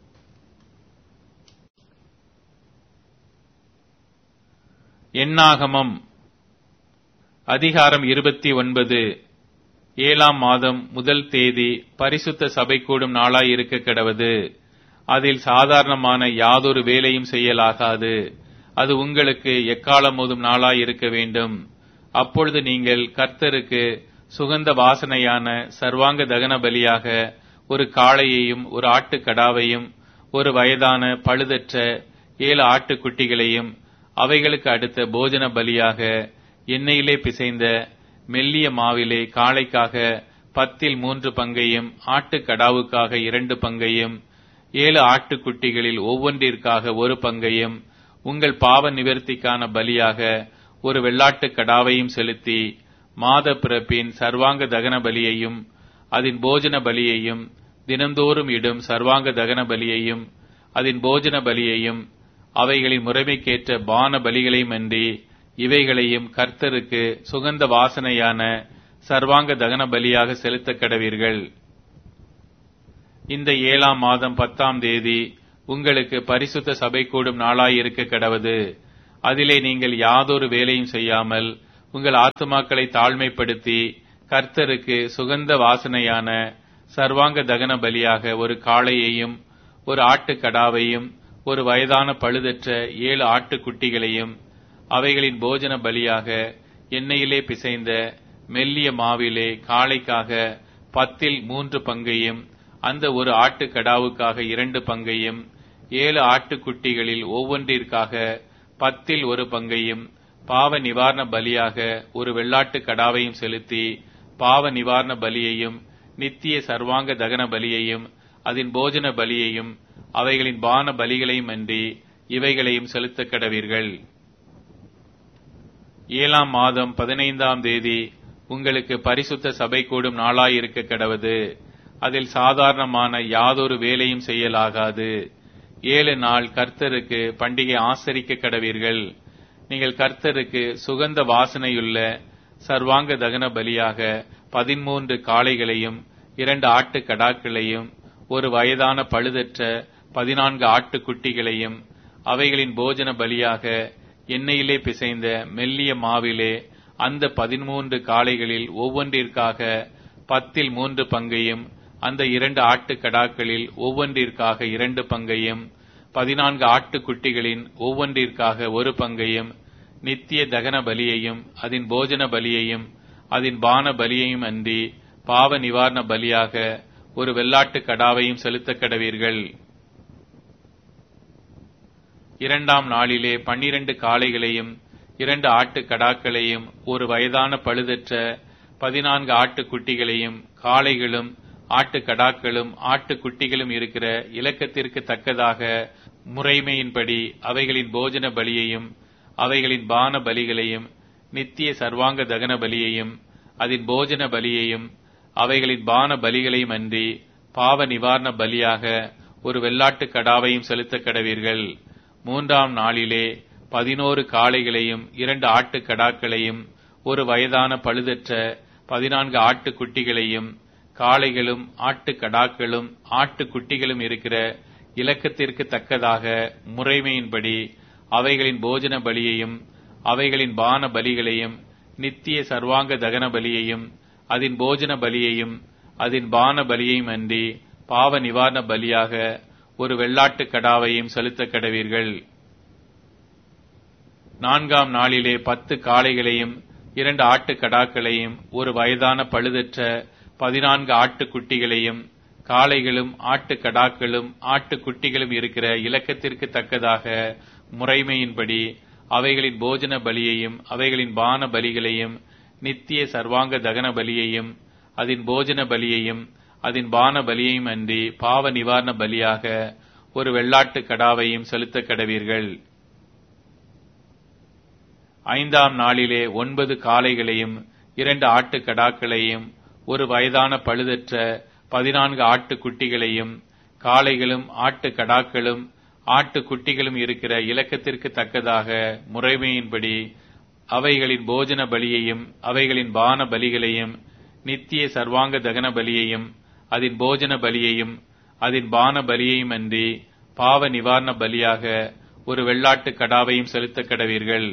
எண்ணாகமம் அதிகாரம் இருபத்தி ஒன்பது. ஏழாம் மாதம் முதல் தேதி பரிசுத்த சபை கூடும் நாளாய் இருக்க கடவது. அதில் சாதாரணமான யாதொரு வேலையும் செய்யலாகாது. அது உங்களுக்கு எக்காலம் மோதும் நாளாய் இருக்க வேண்டும். அப்பொழுது நீங்கள் கர்த்தருக்கு சுகந்த வாசனையான சர்வாங்க தகன பலியாக ஒரு காளையையும் ஒரு ஆட்டுக்கடாவையும் ஒரு வயதான பழுதற்ற ஏழு ஆட்டுக்குட்டிகளையும், அவைகளுக்கு அடுத்த போஜன பலியாக எண்ணெயிலே பிசைந்த மெல்லிய மாவிலே காளைக்காக பத்தில் மூன்று பங்கையும், ஆட்டுக்கடாவுக்காக இரண்டு பங்கையும், ஏழு ஆட்டுக்குட்டிகளில் ஒவ்வொன்றிற்காக ஒரு பங்கையும், உங்கள் பாவ நிவர்த்திக்கான பலியாக ஒரு வெள்ளாட்டு கடாவையும் செலுத்தி, மாத பிறப்பின் சர்வாங்க தகன பலியையும் அதன் போஜன பலியையும், தினந்தோறும் இடும் சர்வாங்க தகன பலியையும் அதன் போஜன பலியையும், அவைகளின் முறைமைக்கேற்ற பான பலிகளையும் அன்றி இவைகளையும் கர்த்தருக்கு சுகந்த வாசனையான சர்வாங்க தகன பலியாக செலுத்த கடவீர்கள். இந்த ஏழாம் மாதம் பத்தாம் தேதி உங்களுக்கு பரிசுத்த சபை கூடும் நாளாயிருக்க கடவது. அதிலே நீங்கள் யாதொரு வேலையும் செய்யாமல் உங்கள் ஆத்துமாக்களை தாழ்மைப்படுத்தி கர்த்தருக்கு சுகந்த வாசனையான சர்வாங்க தகன பலியாக ஒரு காளையையும் ஒரு ஆட்டுக்கடாவையும் ஒரு வயதான பழுதற்ற ஏழு ஆட்டுக்குட்டிகளையும் அவைகளின் போஜன பலியாக எண்ணெயிலே பிசைந்த மெல்லிய மாவிலே காளைக்காக பத்தில் மூன்று பங்கையும் அந்த ஒரு ஆட்டுக்கடாவுக்காக இரண்டு பங்கையும் ஏழு ஆட்டுக்குட்டிகளில் ஒவ்வொன்றிற்காக பத்தில் ஒரு பங்கையும் பாவ நிவாரண பலியாக ஒரு வெள்ளாட்டு கடாவையும் செலுத்தி பாவ நிவாரண பலியையும் நித்திய சர்வாங்க தகன பலியையும் அதன் போஜன பலியையும் அவைகளின் பான பலிகளையும் அன்றி இவைகளையும் செலுத்த கடவீர்கள். ஏழாம் மாதம் பதினைந்தாம் தேதி உங்களுக்கு பரிசுத்த சபை கூடும் நாளாயிருக்க கடவது. அதில் சாதாரணமான யாதொரு வேலையும் செய்யலாகாது. ஏழு நாள் கர்த்தருக்கு பண்டிகை ஆசரிக்க கடவீர்கள். நீங்கள் கர்த்தருக்கு சுகந்த வாசனையுள்ள சர்வாங்க தகன பலியாக பதிமூன்று காளைகளையும் இரண்டு ஆட்டு கடாக்களையும் ஒரு வயதான பழுதற்ற பதினான்கு ஆட்டுக்குட்டிகளையும் அவைகளின் போஜன பலியாக எண்ணெயிலே பிசைந்த மெல்லிய மாவிலே அந்த பதிமூன்று காளைகளில் ஒவ்வொன்றிற்காக பத்தில் மூன்று பங்கையும் அந்த இரண்டு ஆட்டு கடாக்களில் ஒவ்வொன்றிற்காக இரண்டு பங்கையும் பதினான்கு ஆட்டுக்குட்டிகளின் ஒவ்வொன்றிற்காக ஒரு பங்கையும் நித்திய தகன பலியையும் அதன் போஜன பலியையும் அதன் பான பலியையும் அன்றி பாவ நிவாரண பலியாக ஒரு வெள்ளாட்டு கடாவையும் செலுத்த கடவீர்கள். இரண்டாம் நாளிலே பன்னிரண்டு காளைகளையும் இரண்டு ஆட்டு கடாக்களையும் ஒரு வயதான பழுதற்ற பதினான்கு ஆட்டுக்குட்டிகளையும் காளைகளும் ஆட்டு கடாக்களும் ஆட்டுக்குட்டிகளும் இருக்கிற இலக்கத்திற்கு தக்கதாக முறைமையின்படி அவைகளின் போஜன பலியையும் அவைகளின் பான பலிகளையும் நித்திய சர்வாங்க தகன பலியையும் அதன் போஜன பலியையும் அவைகளின் பான பலிகளையும் அன்றி பாவ நிவாரண பலியாக ஒரு வெள்ளாட்டு கடாவையும் செலுத்த கடவீர்கள். மூன்றாம் நாளிலே பதினோரு காளைகளையும் இரண்டு ஆட்டு கடாக்களையும் ஒரு வயதான பழுதற்ற பதினான்கு ஆட்டுக்குட்டிகளையும் காளைகளும் ஆட்டு கடாக்களும் ஆட்டுக்குட்டிகளும் இருக்கிற இலக்கத்திற்கு தக்கதாக முறைமையின்படி அவைகளின் போஜன பலியையும் அவைகளின் பான பலிகளையும் நித்திய சர்வாங்க தகன பலியையும் அதன் போஜன பலியையும் அதன் பான பலியையும் அன்றி பாவ நிவாரண பலியாக ஒரு வெள்ளாட்டு கடாவையும் செலுத்த கடவீர்கள். நான்காம் நாளிலே பத்து காளைகளையும் இரண்டு ஆட்டு கடாக்களையும் ஒரு வயதான பழுதற்ற பதினான்கு ஆட்டுக்குட்டிகளையும் காளைகளும் ஆட்டு கடாக்களும் ஆட்டுக்குட்டிகளும் இருக்கிற இலக்கத்திற்கு தக்கதாக முறைமையின்படி அவைகளின் போஜன பலியையும் அவைகளின் பான பலிகளையும் நித்திய சர்வாங்க தகன பலியையும் அதன் போஜன பலியையும் அதன் பான பலியையும் அன்றி பாவ நிவாரண பலியாக ஒரு வெள்ளாட்டு கடாவையும் செலுத்த கடவீர்கள். ஐந்தாம் நாளிலே ஒன்பது காளைகளையும் இரண்டு ஆட்டு கடாக்களையும் ஒரு வயதான பழுதற்ற பதினான்கு ஆட்டுக்குட்டிகளையும் காளைகளும் ஆட்டு கடாக்களும் ஆட்டுக்குட்டிகளும் இருக்கிற இலக்கத்திற்கு தக்கதாக முறைமையின்படி அவைகளின் போஜன பலியையும் அவைகளின் பான பலிகளையும் நித்திய சர்வாங்க தகன பலியையும் அதன் போஜன பலியையும் அதன் பான பலியையும் அன்றி பாவ நிவாரண பலியாக ஒரு வெள்ளாட்டு கடாவையும் செலுத்த கடவீர்கள்.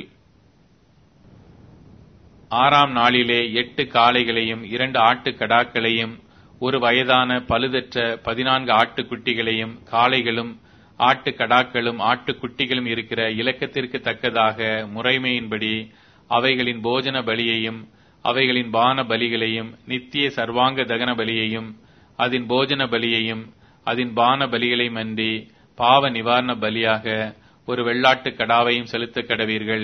ஆறாம் நாளிலே எட்டு காளைகளையும் இரண்டு ஆட்டு கடாக்களையும் ஒரு வயதான பழுதற்ற பதினான்கு ஆட்டுக்குட்டிகளையும் காளைகளும் ஆட்டு கடாக்களும் ஆட்டுக்குட்டிகளும் இருக்கிற இலக்கத்திற்கு தக்கதாக முறைமையின்படி அவைகளின் போஜன பலியையும் அவைகளின் பான பலிகளையும் நித்திய சர்வாங்க தகன பலியையும் அதன் போஜன பலியையும் அதன் பான பலிகளையும் அன்றி பாவ நிவாரண பலியாக ஒரு வெள்ளாட்டு கடாவையும் செலுத்த கடவீர்கள்.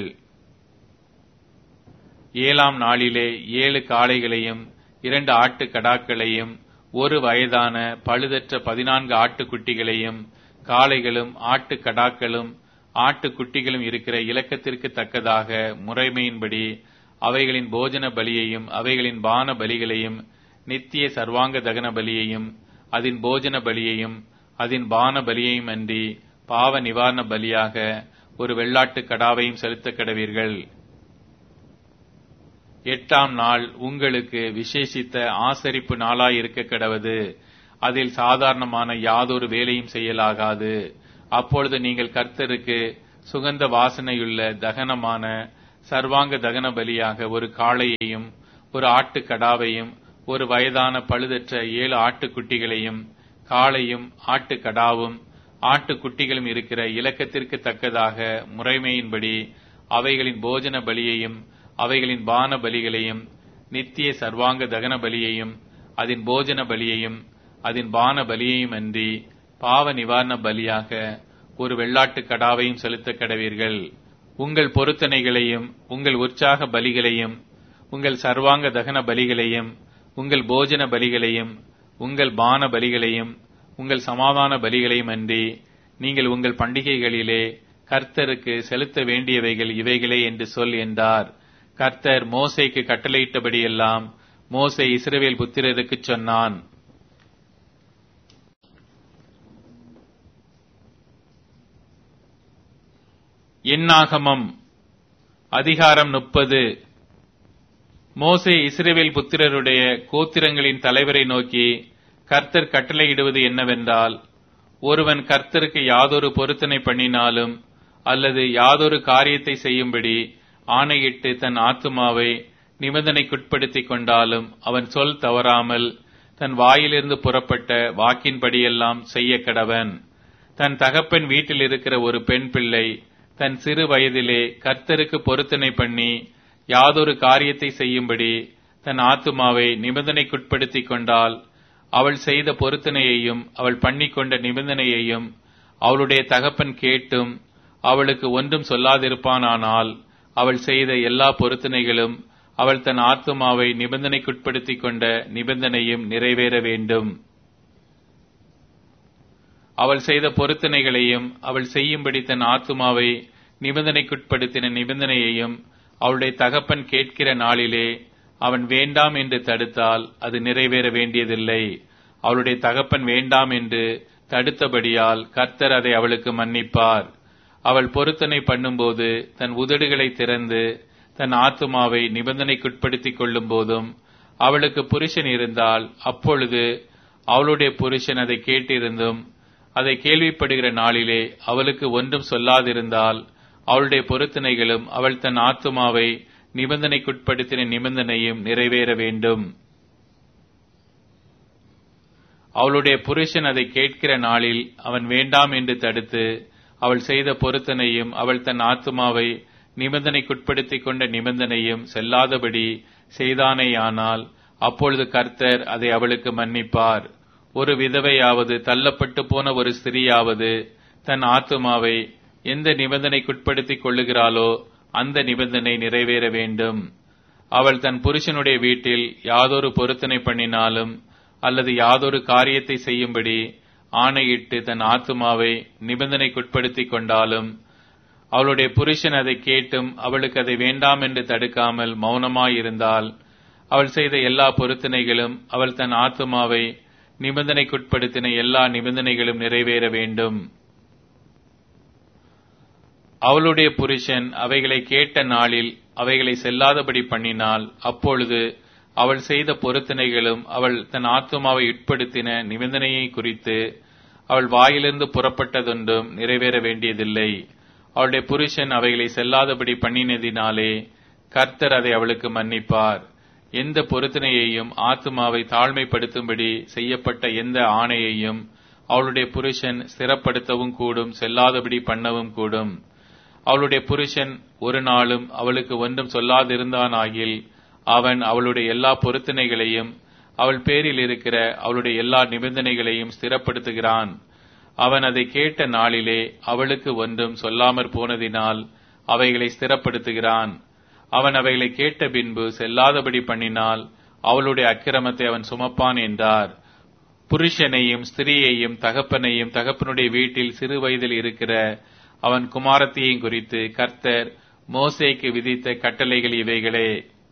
ஏழாம் நாளிலே ஏழு காளைகளையும் இரண்டு ஆட்டு கடாக்களையும் ஒரு வயதான பழுதற்ற பதினான்கு ஆட்டுக்குட்டிகளையும் காளைகளும் ஆட்டு கடாக்களும் ஆட்டுக்குட்டிகளும் இருக்கிற இலக்கத்திற்கு தக்கதாக முறைமையின்படி அவைகளின் போஜன பலியையும் அவைகளின் பான பலிகளையும் நித்திய சர்வாங்க தகன பலியையும் அதன் போஜன பலியையும் அதன் பான பலியையும் அன்றி பாவ நிவாரண பலியாக ஒரு வெள்ளாட்டு கடாவையும் செலுத்த கடவீர்கள். எட்டாம் நாள் உங்களுக்கு விசேஷித்த ஆசரிப்பு நாளாயிருக்க கடவது. அதில் சாதாரணமான யாதொரு வேலையும் செய்யலாகாது. அப்பொழுது நீங்கள் கர்த்தருக்கு சுகந்த வாசனையுள்ள தகனமான சர்வாங்க தகன பலியாக ஒரு காளையையும் ஒரு ஆட்டுக்கடாவையும் ஒரு வயதான பழுதற்ற ஏழு ஆட்டுக்குட்டிகளையும் காளையும் ஆட்டுக்கடாவும் ஆட்டுக்குட்டிகளும் இருக்கிற இலக்கத்திற்கு தக்கதாக முறைமையின்படி அவைகளின் போஜன பலியையும் அவைகளின் பான பலிகளையும் நித்திய சர்வாங்க தகன பலியையும் அதன் போஜன பலியையும் அதன் பான பலியையும் அன்றி பாவ நிவாரண பலியாக ஒரு வெள்ளாட்டுக் கடாவையும் செலுத்த கடவீர்கள். உங்கள் பொருத்தனைகளையும் உங்கள் உற்சாக பலிகளையும் உங்கள் சர்வாங்க தகன பலிகளையும் உங்கள் போஜன பலிகளையும் உங்கள் பான பலிகளையும் உங்கள் சமாதான பலிகளையும் அன்றி நீங்கள் உங்கள் பண்டிகைகளிலே கர்த்தருக்கு செலுத்த வேண்டியவைகள் இவைகளே என்று சொல் என்றார். கர்த்தர் மோசேக்கு கட்டளையிட்டபடியெல்லாம் மோசே இஸ்ரவேல் புத்திரருக்கு சொன்னான். என்னாகமம் அதிகாரம் முப்பது. மோசே இஸ்ரவேல் புத்திரருடைய கோத்திரங்களின் தலைவரை நோக்கி, கர்த்தர் கட்டளையிடுவது என்னவென்றால், ஒருவன் கர்த்தருக்கு யாதொரு பொருத்தனை பண்ணினாலும் அல்லது யாதொரு காரியத்தை செய்யும்படி ஆணையிட்டு தன் ஆத்துமாவை நிபந்தனைக்குட்படுத்திக் கொண்டாலும் அவன் சொல் தவறாமல் தன் வாயிலிருந்து புறப்பட்ட வாக்கின்படியெல்லாம் செய்ய கடவன். தன் தகப்பன் வீட்டில் இருக்கிற ஒரு பெண் பிள்ளை தன் சிறு வயதிலே கர்த்தருக்கு பொருத்தனை பண்ணி யாதொரு காரியத்தை செய்யும்படி தன் ஆத்துமாவை நிபந்தனைக்குட்படுத்திக் கொண்டால் அவள் செய்த பொருத்தனையையும் அவள் பண்ணிக்கொண்ட நிபந்தனையையும் அவளுடைய தகப்பன் கேட்டும் அவளுக்கு ஒன்றும் சொல்லாதிருப்பானானால் அவள் செய்த எல்லா பொருத்தனைகளும் அவள் தன் ஆத்துமாவை நிபந்தனைக்குட்படுத்திக் கொண்ட நிபந்தனையும் நிறைவேற வேண்டும். அவள் செய்த பொருத்தனைகளையும் அவள் செய்யும்படி தன் ஆத்துமாவை நிபந்தனைக்குட்படுத்தின நிபந்தனையையும் அவளுடைய தகப்பன் கேட்கிற நாளிலே அவன் வேண்டாம் என்று தடுத்தால் அது நிறைவேற வேண்டியதில்லை. அவளுடைய தகப்பன் வேண்டாம் என்று தடுத்தபடியால் கர்த்தர் அதை அவளுக்கு மன்னிப்பார். அவள் பொருத்தனை பண்ணும்போது தன் உதடுகளை திறந்து தன் ஆத்துமாவை நிபந்தனைக்குட்படுத்திக் கொள்ளும் போதும் அவளுக்கு புருஷன் இருந்தால் அப்பொழுது அவளுடைய புருஷன் அதை கேட்டிருந்தும் அதை கேள்விப்படுகிற நாளிலே அவளுக்கு ஒன்றும் சொல்லாதிருந்தால் அவளுடைய பொருத்தனைகளும் அவள் தன் ஆத்துமாவை நிபந்தனைக்குட்படுத்தின நிபந்தனையும் நிறைவேற வேண்டும். அவளுடைய புருஷன் அதை கேட்கிற நாளில் அவன் வேண்டாம் என்று தடுத்து அவள் செய்த பொருத்தனையும் அவள் தன் ஆத்துமாவை நிபந்தனைக்குட்படுத்திக் கொண்ட நிபந்தனையும் செல்லாதபடி செய்தானேயானால் அப்பொழுது கர்த்தர் அதை அவளுக்கு மன்னிப்பார். ஒரு விதவையாவது தள்ளப்பட்டு போன ஒரு ஸ்திரீயாவது தன் ஆத்துமாவை எந்த நிபந்தனைக்குட்படுத்திக் கொள்ளுகிறாளோ அந்த நிபந்தனை நிறைவேற வேண்டும். அவள் தன் புருஷனுடைய வீட்டில் யாதொரு பொருத்தனை பண்ணினாலும் அல்லது யாதொரு காரியத்தை செய்யும்படி ஆணையிட்டு தன் ஆத்துமாவை நிபந்தனைக்குட்படுத்திக் கொண்டாலும் அவளுடைய புருஷன் அதை கேட்டும் அவளுக்கு அதை வேண்டாம் என்று தடுக்காமல் மௌனமாயிருந்தால் அவள் செய்த எல்லா பொருத்தனைகளும் அவள் தன் ஆத்துமாவை நிபந்தனைக்குட்படுத்தின எல்லா நிபந்தனைகளும் நிறைவேற வேண்டும். அவளுடைய புருஷன் அவைகளை கேட்ட நாளில் அவைகளை செல்லாதபடி பண்ணினால் அப்பொழுது அவள் செய்த பொருத்தனைகளும் அவள் தன் ஆத்துமாவை உட்படுத்தின நிபந்தனையை குறித்து அவள் வாயிலிருந்து புறப்பட்டதொன்றும் நிறைவேற வேண்டியதில்லை. அவளுடைய புருஷன் அவைகளை செல்லாதபடி பண்ணினதினாலே கர்த்தர் அதை அவளுக்கு மன்னிப்பார். எந்த பொருத்தனையையும் ஆத்துமாவை தாழ்மைப்படுத்தும்படி செய்யப்பட்ட எந்த ஆணையையும் அவளுடைய புருஷன் ஸ்திரப்படுத்தவும் கூடும், செல்லாதபடி பண்ணவும் கூடும். அவளுடைய புருஷன் ஒரு நாளும் அவளுக்கு ஒன்றும் சொல்லாதிருந்தானாகில் அவன் அவளுடைய எல்லா பொருத்தனைகளையும் அவள் பேரில் இருக்கிற அவளுடைய எல்லா நிபந்தனைகளையும் ஸ்திரப்படுத்துகிறான். அவன் அதை கேட்ட நாளிலே அவளுக்கு ஒன்றும் சொல்லாமற் போனதினால் அவைகளை ஸ்திரப்படுத்துகிறான். அவன் அவைகளை கேட்ட பின்பு செல்லாதபடி பண்ணினால் அவளுடைய அக்கிரமத்தை அவன் சுமப்பான் என்றார். புருஷனையும் ஸ்திரீயையும் தகப்பனையும் தகப்பனுடைய வீட்டில் சிறு வயதில் இருக்கிற அவன் குமாரத்தியையும் குறித்து கர்த்தர் மோசேக்கு விதித்த கட்டளைகள் இவைகளே.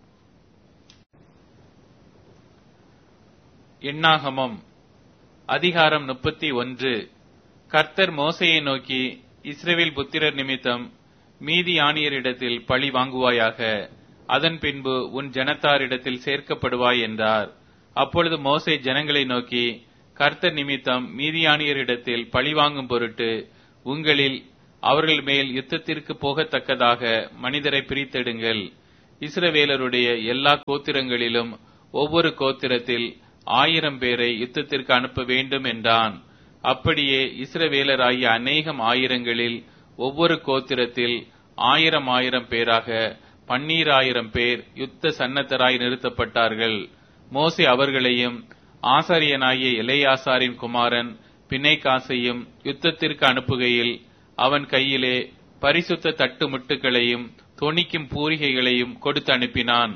என்னாகமம் அதிகாரம் முப்பத்தி ஒன்று. கர்த்தர் மோசேயை நோக்கி, இஸ்ரவேல் புத்திரர் நிமித்தம் மீதியானியரிடத்தில் பழி வாங்குவாயாக, அதன் பின்பு உன் ஜனத்தாரிடத்தில் சேர்க்கப்படுவாய் என்றார். அப்பொழுது மோசே ஜனங்களை நோக்கி, கர்த்தர் நிமித்தம் மீதியானியரிடத்தில் பழி வாங்கும் பொருட்டு உங்களில் அவர்கள் மேல் யுத்தத்திற்கு போகத்தக்கதாக மனிதரை பிரித்தெடுங்கள். இஸ்ரவேலருடைய எல்லா கோத்திரங்களிலும் ஒவ்வொரு கோத்திரத்தில் ஆயிரம் பேரை யுத்தத்திற்கு அனுப்ப வேண்டும் என்றான். அப்படியே இஸ்ரவேலராகிய அநேகம் ஆயிரங்களில் ஒவ்வொரு கோத்திரத்தில் ஆயிரம் ஆயிரம் பேராக பன்னீராயிரம் பேர் யுத்த சன்னத்தராய் நிறுத்தப்பட்டார்கள். மோசே அவர்களையும் ஆசாரியனாகிய எலெயாசாரின் குமாரன் பிணைகாசையும் யுத்தத்திற்கு அனுப்புகையில் அவன் கையிலே பரிசுத்த தட்டு முட்டுகளையும் தொனிக்கும் பூரிகைகளையும் கொடுத்து அனுப்பினான்.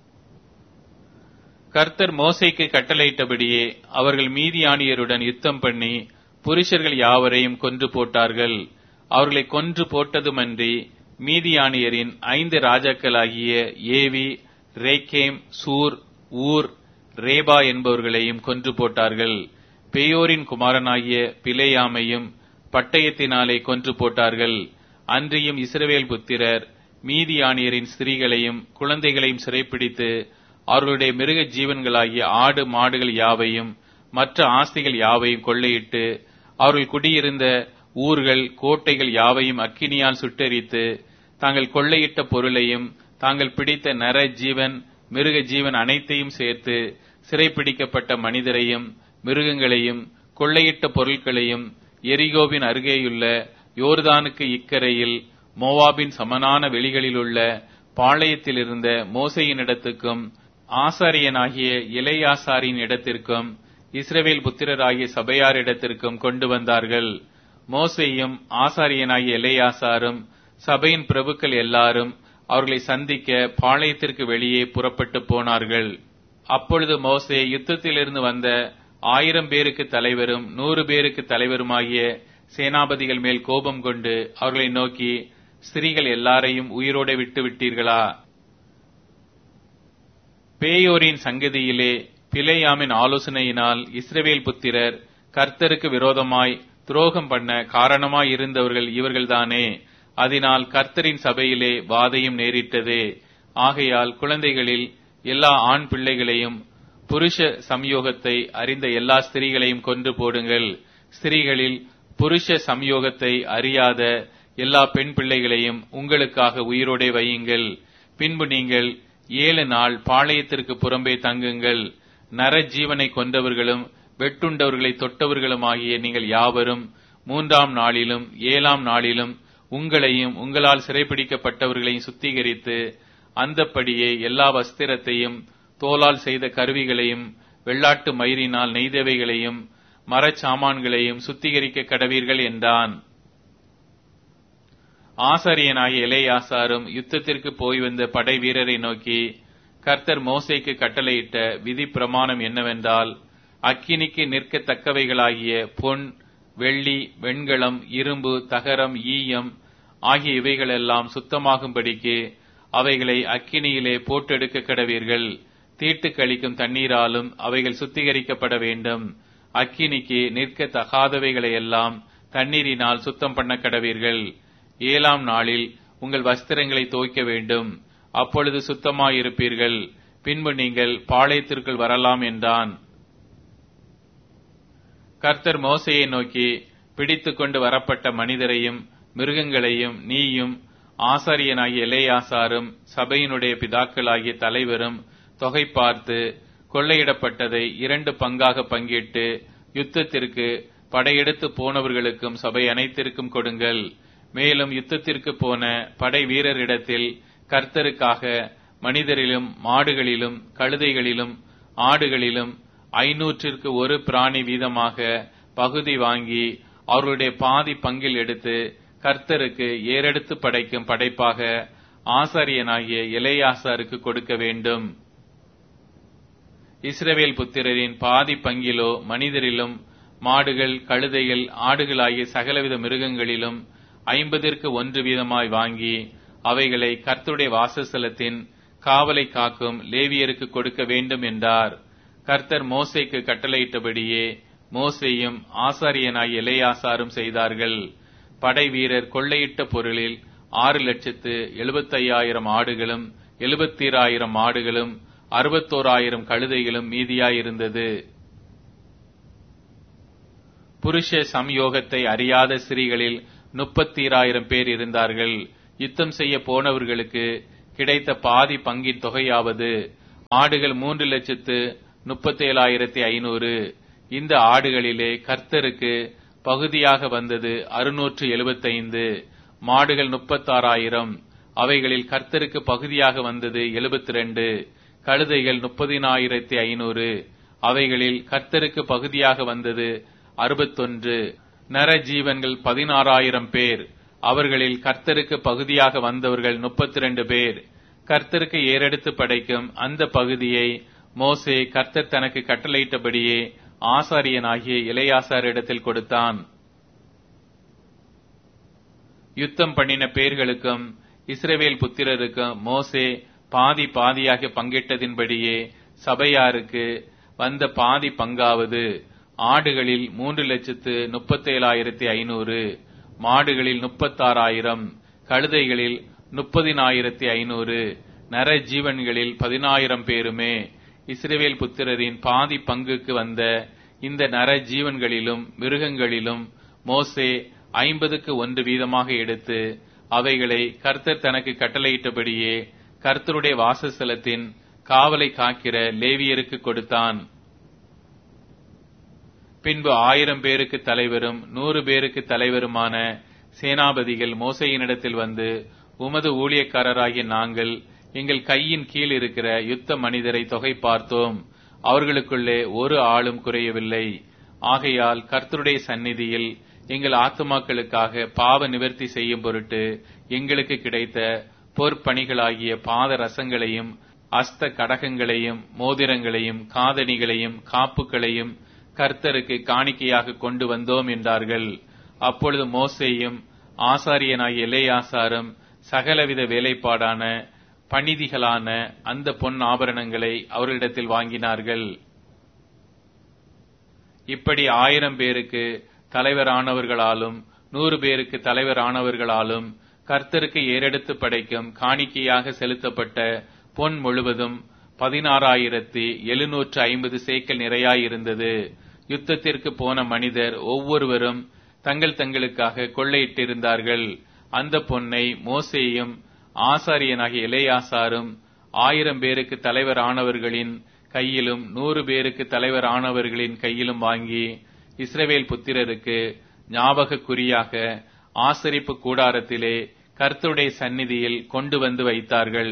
கர்த்தர் மோசேக்கு கட்டளையிட்டபடியே அவர்கள் மீதியானியருடன் யுத்தம் பண்ணி புருஷர்கள் யாவரையும் கொன்று போட்டார்கள். அவர்களை கொன்று போட்டதுமன்றி மீதியானியரின் ஐந்து ராஜாக்களாகிய ஏவி, ரேக்கேம், சூர், ஊர், ரேபா என்பவர்களையும் கொன்று போட்டார்கள். பேயோரின் குமாரனாகிய பிலேயாமையும் பட்டயத்தினாலே கொன்று போட்டார்கள். அன்றியும் இஸ்ரவேல் புத்திரர் மீதியானியரின் ஸ்திரீகளையும் குழந்தைகளையும் சிறைப்பிடித்து அவர்களுடைய மிருக ஜீவன்களாகிய ஆடு மாடுகள் யாவையும் மற்ற ஆஸ்திகள் யாவையும் கொள்ளையிட்டு அவர்கள் குடியிருந்த ஊர்கள் கோட்டைகள் யாவையும் அக்கினியால் சுட்டெரித்து தாங்கள் கொள்ளையிட்ட பொருளையும் தாங்கள் பிடித்த நர ஜீவன் மிருக ஜீவன் அனைத்தையும் சேர்த்து சிறைப்பிடிக்கப்பட்ட மனிதரையும் மிருகங்களையும் கொள்ளையிட்ட பொருட்களையும் எரிகோவின் அருகேயுள்ள யோர்தானுக்கு இக்கரையில் மோவாபின் சமனான வெளிகளிலுள்ள பாளையத்தில் இருந்த மோசேயின் இடத்துக்கும் ஆசாரியனாகிய எலெயாசாரின் இடத்திற்கும் இஸ்ரவேல் புத்திரராகிய சபையார் இடத்திற்கும் கொண்டு வந்தார்கள். மோசேயும் ஆசாரியனாகிய எலெயாசாரும் சபையின் பிரபுக்கள் எல்லாரும் அவர்களை சந்திக்க பாளையத்திற்கு வெளியே புறப்பட்டு போனார்கள். அப்பொழுது மோசே யுத்தத்திலிருந்து வந்த ஆயிரம் பேருக்கு தலைவரும் நூறு பேருக்கு தலைவருமாகிய சேனாபதிகள் மேல் கோபம் கொண்டு அவர்களை நோக்கி, ஸ்திரீகள் எல்லாரையும் உயிரோடு விட்டு விட்டீர்களா? பேயோரின் சங்கதியிலே பிலேயாமின் ஆலோசனையினால் இஸ்ரவேல் புத்திரர் கர்த்தருக்கு விரோதமாய் துரோகம் பண்ண காரணமாய் இருந்தவர்கள் இவர்கள்தானே. அதனால் கர்த்தரின் சபையிலே வாதையும் நேரிட்டதே. ஆகையால் குழந்தைகளில் எல்லா ஆண் பிள்ளைகளையும் புருஷ சம்யோகத்தை அறிந்த எல்லா ஸ்திரீகளையும் கொன்று போடுங்கள். ஸ்திரீகளில் புருஷ சம்யோகத்தை அறியாத எல்லா பெண் பிள்ளைகளையும் உங்களுக்காக உயிரோடே வையுங்கள். பின்பு நீங்கள் ஏழு நாள் பாளையத்திற்கு புறம்பே தங்குங்கள். நர ஜீவனை கொண்டவர்களும் வெட்டுண்டவர்களை தொட்டவர்களும் ஆகிய நீங்கள் யாவரும் மூன்றாம் நாளிலும் ஏழாம் நாளிலும் உங்களையும் உங்களால் சிறைப்பிடிக்கப்பட்டவர்களையும் சுத்திகரித்து அந்தப்படியே எல்லா வஸ்திரத்தையும் தோலால் செய்த கருவிகளையும் வெள்ளாட்டு மயிரினால் நெய்தவைகளையும் மரச்சாமான்களையும் சுத்திகரிக்க கடவீர்கள் என்றான். ஆசாரியனாகிய எலெயாசாரும் யுத்தத்திற்கு போய் வந்த படை வீரரை நோக்கி, கர்த்தர் மோசேக்கு கட்டளையிட்ட விதி பிரமாணம் என்னவென்றால், அக்கினிக்கு நிற்கத்தக்கவைகளாகிய பொன், வெள்ளி, வெண்கலம், இரும்பு, தகரம், ஈயம் ஆகிய இவைகளெல்லாம் சுத்தமாகும்படிக்கு அவைகளை அக்கினியிலே போட்டெடுக்க கடவீர்கள். தீட்டு கழிக்கும் தண்ணீராலும் அவைகள் சுத்திகரிக்கப்பட வேண்டும். அக்கினிக்கு நிற்க தகாதவைகளையெல்லாம் தண்ணீரினால் சுத்தம் பண்ண கடவீர்கள். ஏழாம் நாளில் உங்கள் வஸ்திரங்களை துவைக்க வேண்டும். அப்பொழுது சுத்தமாயிருப்பீர்கள். பின்பு நீங்கள் பாளையத்திற்குள் வரலாம் என்றான். கர்த்தர் மோசேயை நோக்கி, பிடித்துக் கொண்டு வரப்பட்ட மனிதரையும் மிருகங்களையும் நீயும் ஆசாரியனாகிய எலெயாசாரும் சபையினுடைய பிதாக்களாகிய தலைவரும் தொகை பார்த்து கொள்ளையிடப்பட்டதை இரண்டு பங்காக பங்கிட்டு யுத்தத்திற்கு படையெடுத்து போனவர்களுக்கும் சபை அனைத்திற்கும் கொடுங்கள். மேலும் யுத்தத்திற்கு போன படை வீரரிடத்தில் கர்த்தருக்காக மனிதரிலும் மாடுகளிலும் கழுதைகளிலும் ஆடுகளிலும் ஐநூற்றிற்கு ஒரு பிராணி வீதமாக பகுதி வாங்கி அவர்களுடைய பாதி பங்கில் எடுத்து கர்த்தருக்கு ஏறெடுத்து படைக்கும் படைப்பாக ஆசாரியனாகிய எலெயாசாருக்கு கொடுக்க வேண்டும். இஸ்ரவேல் புத்திரரின் பாதி பங்கிலோ மனிதரிலும் மாடுகள் கழுதைகள் ஆடுகளாகிய சகலவித மிருகங்களிலும் ஐம்பதிற்கு ஒன்று வீதமாய் வாங்கி அவைகளை கர்த்தருடைய வாசஸ்தலத்தின் காவலை காக்கும் லேவியருக்கு கொடுக்க வேண்டும் என்றார். கர்த்தர் மோசேக்கு கட்டளையிட்டபடியே மோசேயும் ஆசாரியனாகிய எலெயாசாரும் செய்தார்கள். படை வீரர் கொள்ளையிட்ட பொருளில் ஆறு லட்சத்து எழுபத்தையாயிரம் ஆடுகளும் எழுபத்தீராயிரம் ஆடுகளும் அறுபத்தோராயிரம் கழுதைகளும் மீதியாயிருந்தது. புருஷ சம்யோகத்தை அறியாத ஸ்திரீகளில் முப்பத்தீராயிரம் பேர் இருந்தார்கள். யுத்தம் செய்ய போனவர்களுக்கு கிடைத்த பாதி பங்கின் தொகையாவது ஆடுகள் மூன்று லட்சத்து முப்பத்தேழாயிரத்தி ஐநூறு. இந்த ஆடுகளிலே கர்த்தருக்கு பகுதியாக வந்தது அறுநூற்று எழுபத்தைந்து. மாடுகள் முப்பத்தாறாயிரம், அவைகளில் கர்த்தருக்கு பகுதியாக வந்தது எழுபத்தி ரெண்டு. கழுதைகள் முப்பதினாயிரத்தி ஐநூறு, அவைகளில் கர்த்தருக்கு பகுதியாக வந்தது அறுபத்தொன்று. நர ஜீவன்கள் பதினாறாயிரம் பேர், அவர்களில் கர்த்தருக்கு பகுதியாக வந்தவர்கள் முப்பத்தி ரெண்டு பேர். கர்த்தருக்கு ஏறெடுத்து படைக்கும் அந்த பகுதியை மோசே கர்த்தர் தனக்கு கட்டளையிட்டபடியே ஆசாரியனாகிய எலெயாசாரிடத்தில் கொடுத்தான். யுத்தம் பண்ணின பேர்களுக்கும் இஸ்ரவேல் புத்திரருக்கும் மோசே பாதி பாதியாக பங்கிட்டதின்படியே சபையாருக்கு வந்த பாதி பங்காவது ஆடுகளில் மூன்று லட்சத்து முப்பத்தேழாயிரத்தி ஐநூறு, மாடுகளில் முப்பத்தாறாயிரம், கழுதைகளில் முப்பதினாயிரத்தி ஐநூறு, நர ஜீவன்களில் பதினாயிரம் பேருமே. இஸ்ரவேல் புத்திரரின் பாதி பங்குக்கு வந்த இந்த நர ஜீவன்களிலும் மிருகங்களிலும் மோசே ஐம்பதுக்கு ஒன்று வீதமாக எடுத்து அவைகளை கர்த்தர் தனக்கு கட்டளையிட்டபடியே கர்த்தருடைய வாசஸ்தலத்தின் காவலை காக்கிற லேவியருக்கு கொடுத்தான். பின்பு ஆயிரம் பேருக்கு தலைவரும் நூறு பேருக்கு தலைவருமான சேனாபதிகள் மோசேயினிடத்தில் வந்து, உமது ஊழியக்காரராகிய நாங்கள் எங்கள் கையின் கீழ் இருக்கிற யுத்த மனிதரை தொகை பார்த்தோம், அவர்களுக்குள்ளே ஒரு ஆளும் குறையவில்லை. ஆகையால் கர்த்தருடைய சந்நிதியில் எங்கள் ஆத்துமாக்களுக்காக பாவ நிவர்த்தி செய்யும் பொருட்டு எங்களுக்கு கிடைத்த பொற்பணிகளாகிய பாத ரசங்களையும் அஸ்த கடகங்களையும் மோதிரங்களையும் காதணிகளையும் காப்புகளையும் கர்த்தருக்கு காணிக்கையாக கொண்டு வந்தோம் என்றார்கள். அப்பொழுது மோசேயும் ஆசாரியனாகிய எலெயாசாரும் சகலவித வேலைப்பாடான பணிதிகளான அந்த பொன் ஆபரணங்களை அவர்களிடத்தில் வாங்கினார்கள். இப்படி ஆயிரம் பேருக்கு தலைவரானவர்களாலும் நூறு பேருக்கு தலைவரானவர்களாலும் கர்த்தருக்கு ஏறெடுத்து படைக்கும் காணிக்கையாக செலுத்தப்பட்ட பொன் முழுவதும் பதினாறாயிரத்தி எழுநூற்று ஐம்பது சேக்கல் நிறையாயிருந்தது. யுத்தத்திற்கு போன மனிதர் ஒவ்வொருவரும் தங்கள் தங்களுக்காக கொள்ளையிட்டிருந்தார்கள். அந்த பொன்னை மோசேயும் ஆசாரியனாகிய எலெயாசாரும் ஆயிரம் பேருக்கு தலைவர் ஆனவர்களின் கையிலும் நூறு பேருக்கு தலைவர் ஆனவர்களின் கையிலும் வாங்கி இஸ்ரவேல் புத்திரருக்கு ஞாபக குறியாக ஆசரிப்பு கூடாரத்திலே கர்த்தருடைய சந்நிதியில் கொண்டு வந்து வைத்தார்கள்.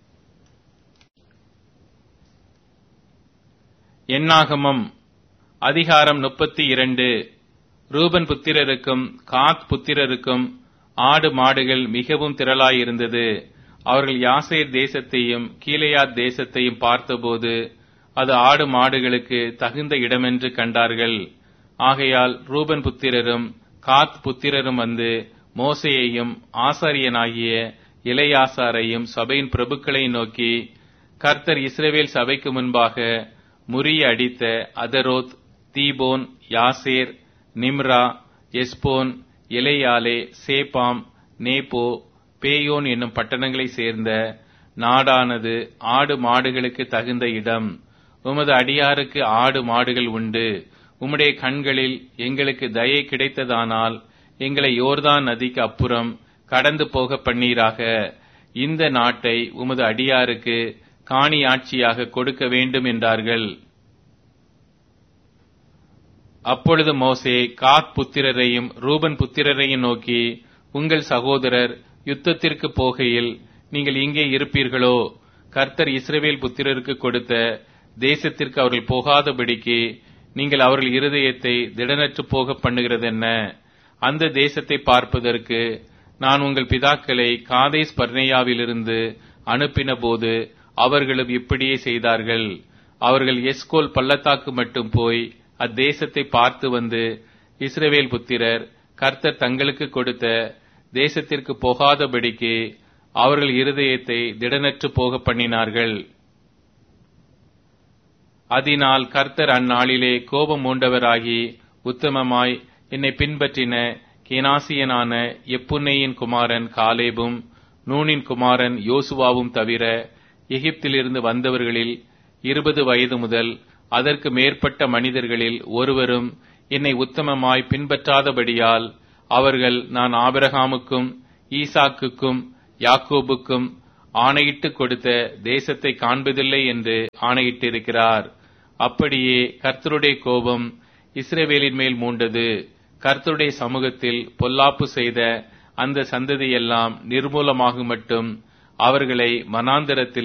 என்னாகமம் அதிகாரம் முப்பத்தி இரண்டு. ரூபன் புத்திரருக்கும் காத் புத்திரருக்கும் ஆடு மாடுகள் மிகவும் திரளாயிருந்தது. அவர்கள் யாசேர் தேசத்தையும் கீலேயாத் தேசத்தையும் பார்த்தபோது அது ஆடு மாடுகளுக்கு தகுந்த இடமென்று கண்டார்கள். ஆகையால் ரூபன் புத்திரரும் காத் புத்திரரும் வந்து மோசேயையும் ஆசாரியனாகிய எலெயாசாரையும் சபையின் பிரபுக்களை நோக்கி, கர்த்தர் இஸ்ரவேல் சபைக்கு முன்பாக முறிய அடித்த அதரோத், தீபோன், யாசேர், நிம்ரா, எஸ்போன், எலெயாலே, சேபாம், நேபோ, பேயோன் என்னும் பட்டணங்களை சேர்ந்த நாடானது ஆடு மாடுகளுக்கு தகுந்த இடம். உமது அடியாருக்கு ஆடு மாடுகள் உண்டு. உம்முடைய கண்களில் எங்களுக்கு தயை கிடைத்ததானால் எங்களை யோர்தான் நதிக்கு அப்புறம் கடந்து போக பண்ணீராக. இந்த நாட்டை உமது அடியாருக்கு காணியாட்சியாக கொடுக்க வேண்டும் என்றார்கள். அப்பொழுது மோசே காத் புத்திரரையும் ரூபன் புத்திரரையும் நோக்கி, உங்கள் சகோதரர் யுத்தத்திற்கு போகையில் நீங்கள் இங்கே இருப்பீர்களோ? கர்த்தர் இஸ்ரவேல் புத்திரருக்கு கொடுத்த தேசத்திற்கு அவர்கள் போகாதபடிக்கு நீங்கள் அவர்கள் இருதயத்தை திடனற்று போக பண்ணுகிறதென்ன? அந்த தேசத்தை பார்ப்பதற்கு நான் உங்கள் பிதாக்களை காதேஸ் பர்னேயாவிலிருந்து அனுப்பின போது அவர்களும் இப்படியே செய்தார்கள். அவர்கள் எஸ்கோல் பள்ளத்தாக்கு மட்டும் போய் அத்தேசத்தை பார்த்து வந்து, இஸ்ரவேல் புத்திரர் கர்த்தர் தங்களுக்கு கொடுத்த தேசத்திற்கு போகாதபடிக்கு அவர்கள் இருதயத்தை திடனற்று போக பண்ணினார்கள். அதனால் கர்த்தர் அந்நாளிலே கோபம் மூண்டவராகி உத்தமமாய் என்னை பின்பற்றின கேனாசியனான எப்புன்னேயின் குமாரன் காலேபும் நூனின் குமாரன் யோசுவாவும் தவிர எகிப்திலிருந்து வந்தவர்களில் இருபது வயது முதல் அதற்கு மேற்பட்ட மனிதர்களில் ஒருவரும் என்னை உத்தமமாய் பின்பற்றாதபடியால் அவர்கள் நான் ஆபிரகாமுக்கும் ஈசாக்குக்கும் யாக்கோபுக்கும் ஆணையிட்டு கொடுத்த தேசத்தை காண்பதில்லை என்று ஆணையிட்டிருக்கிறார். அப்படியே கர்த்தருடைய கோபம் இஸ்ரவேலின் மேல் மூண்டது. கர்த்தருடைய சமூகத்தில் பொல்லாப்பு செய்த அந்த சந்ததியெல்லாம் நிர்மூலமாகும் மட்டும் அவர்களை வனாந்தரத்தில்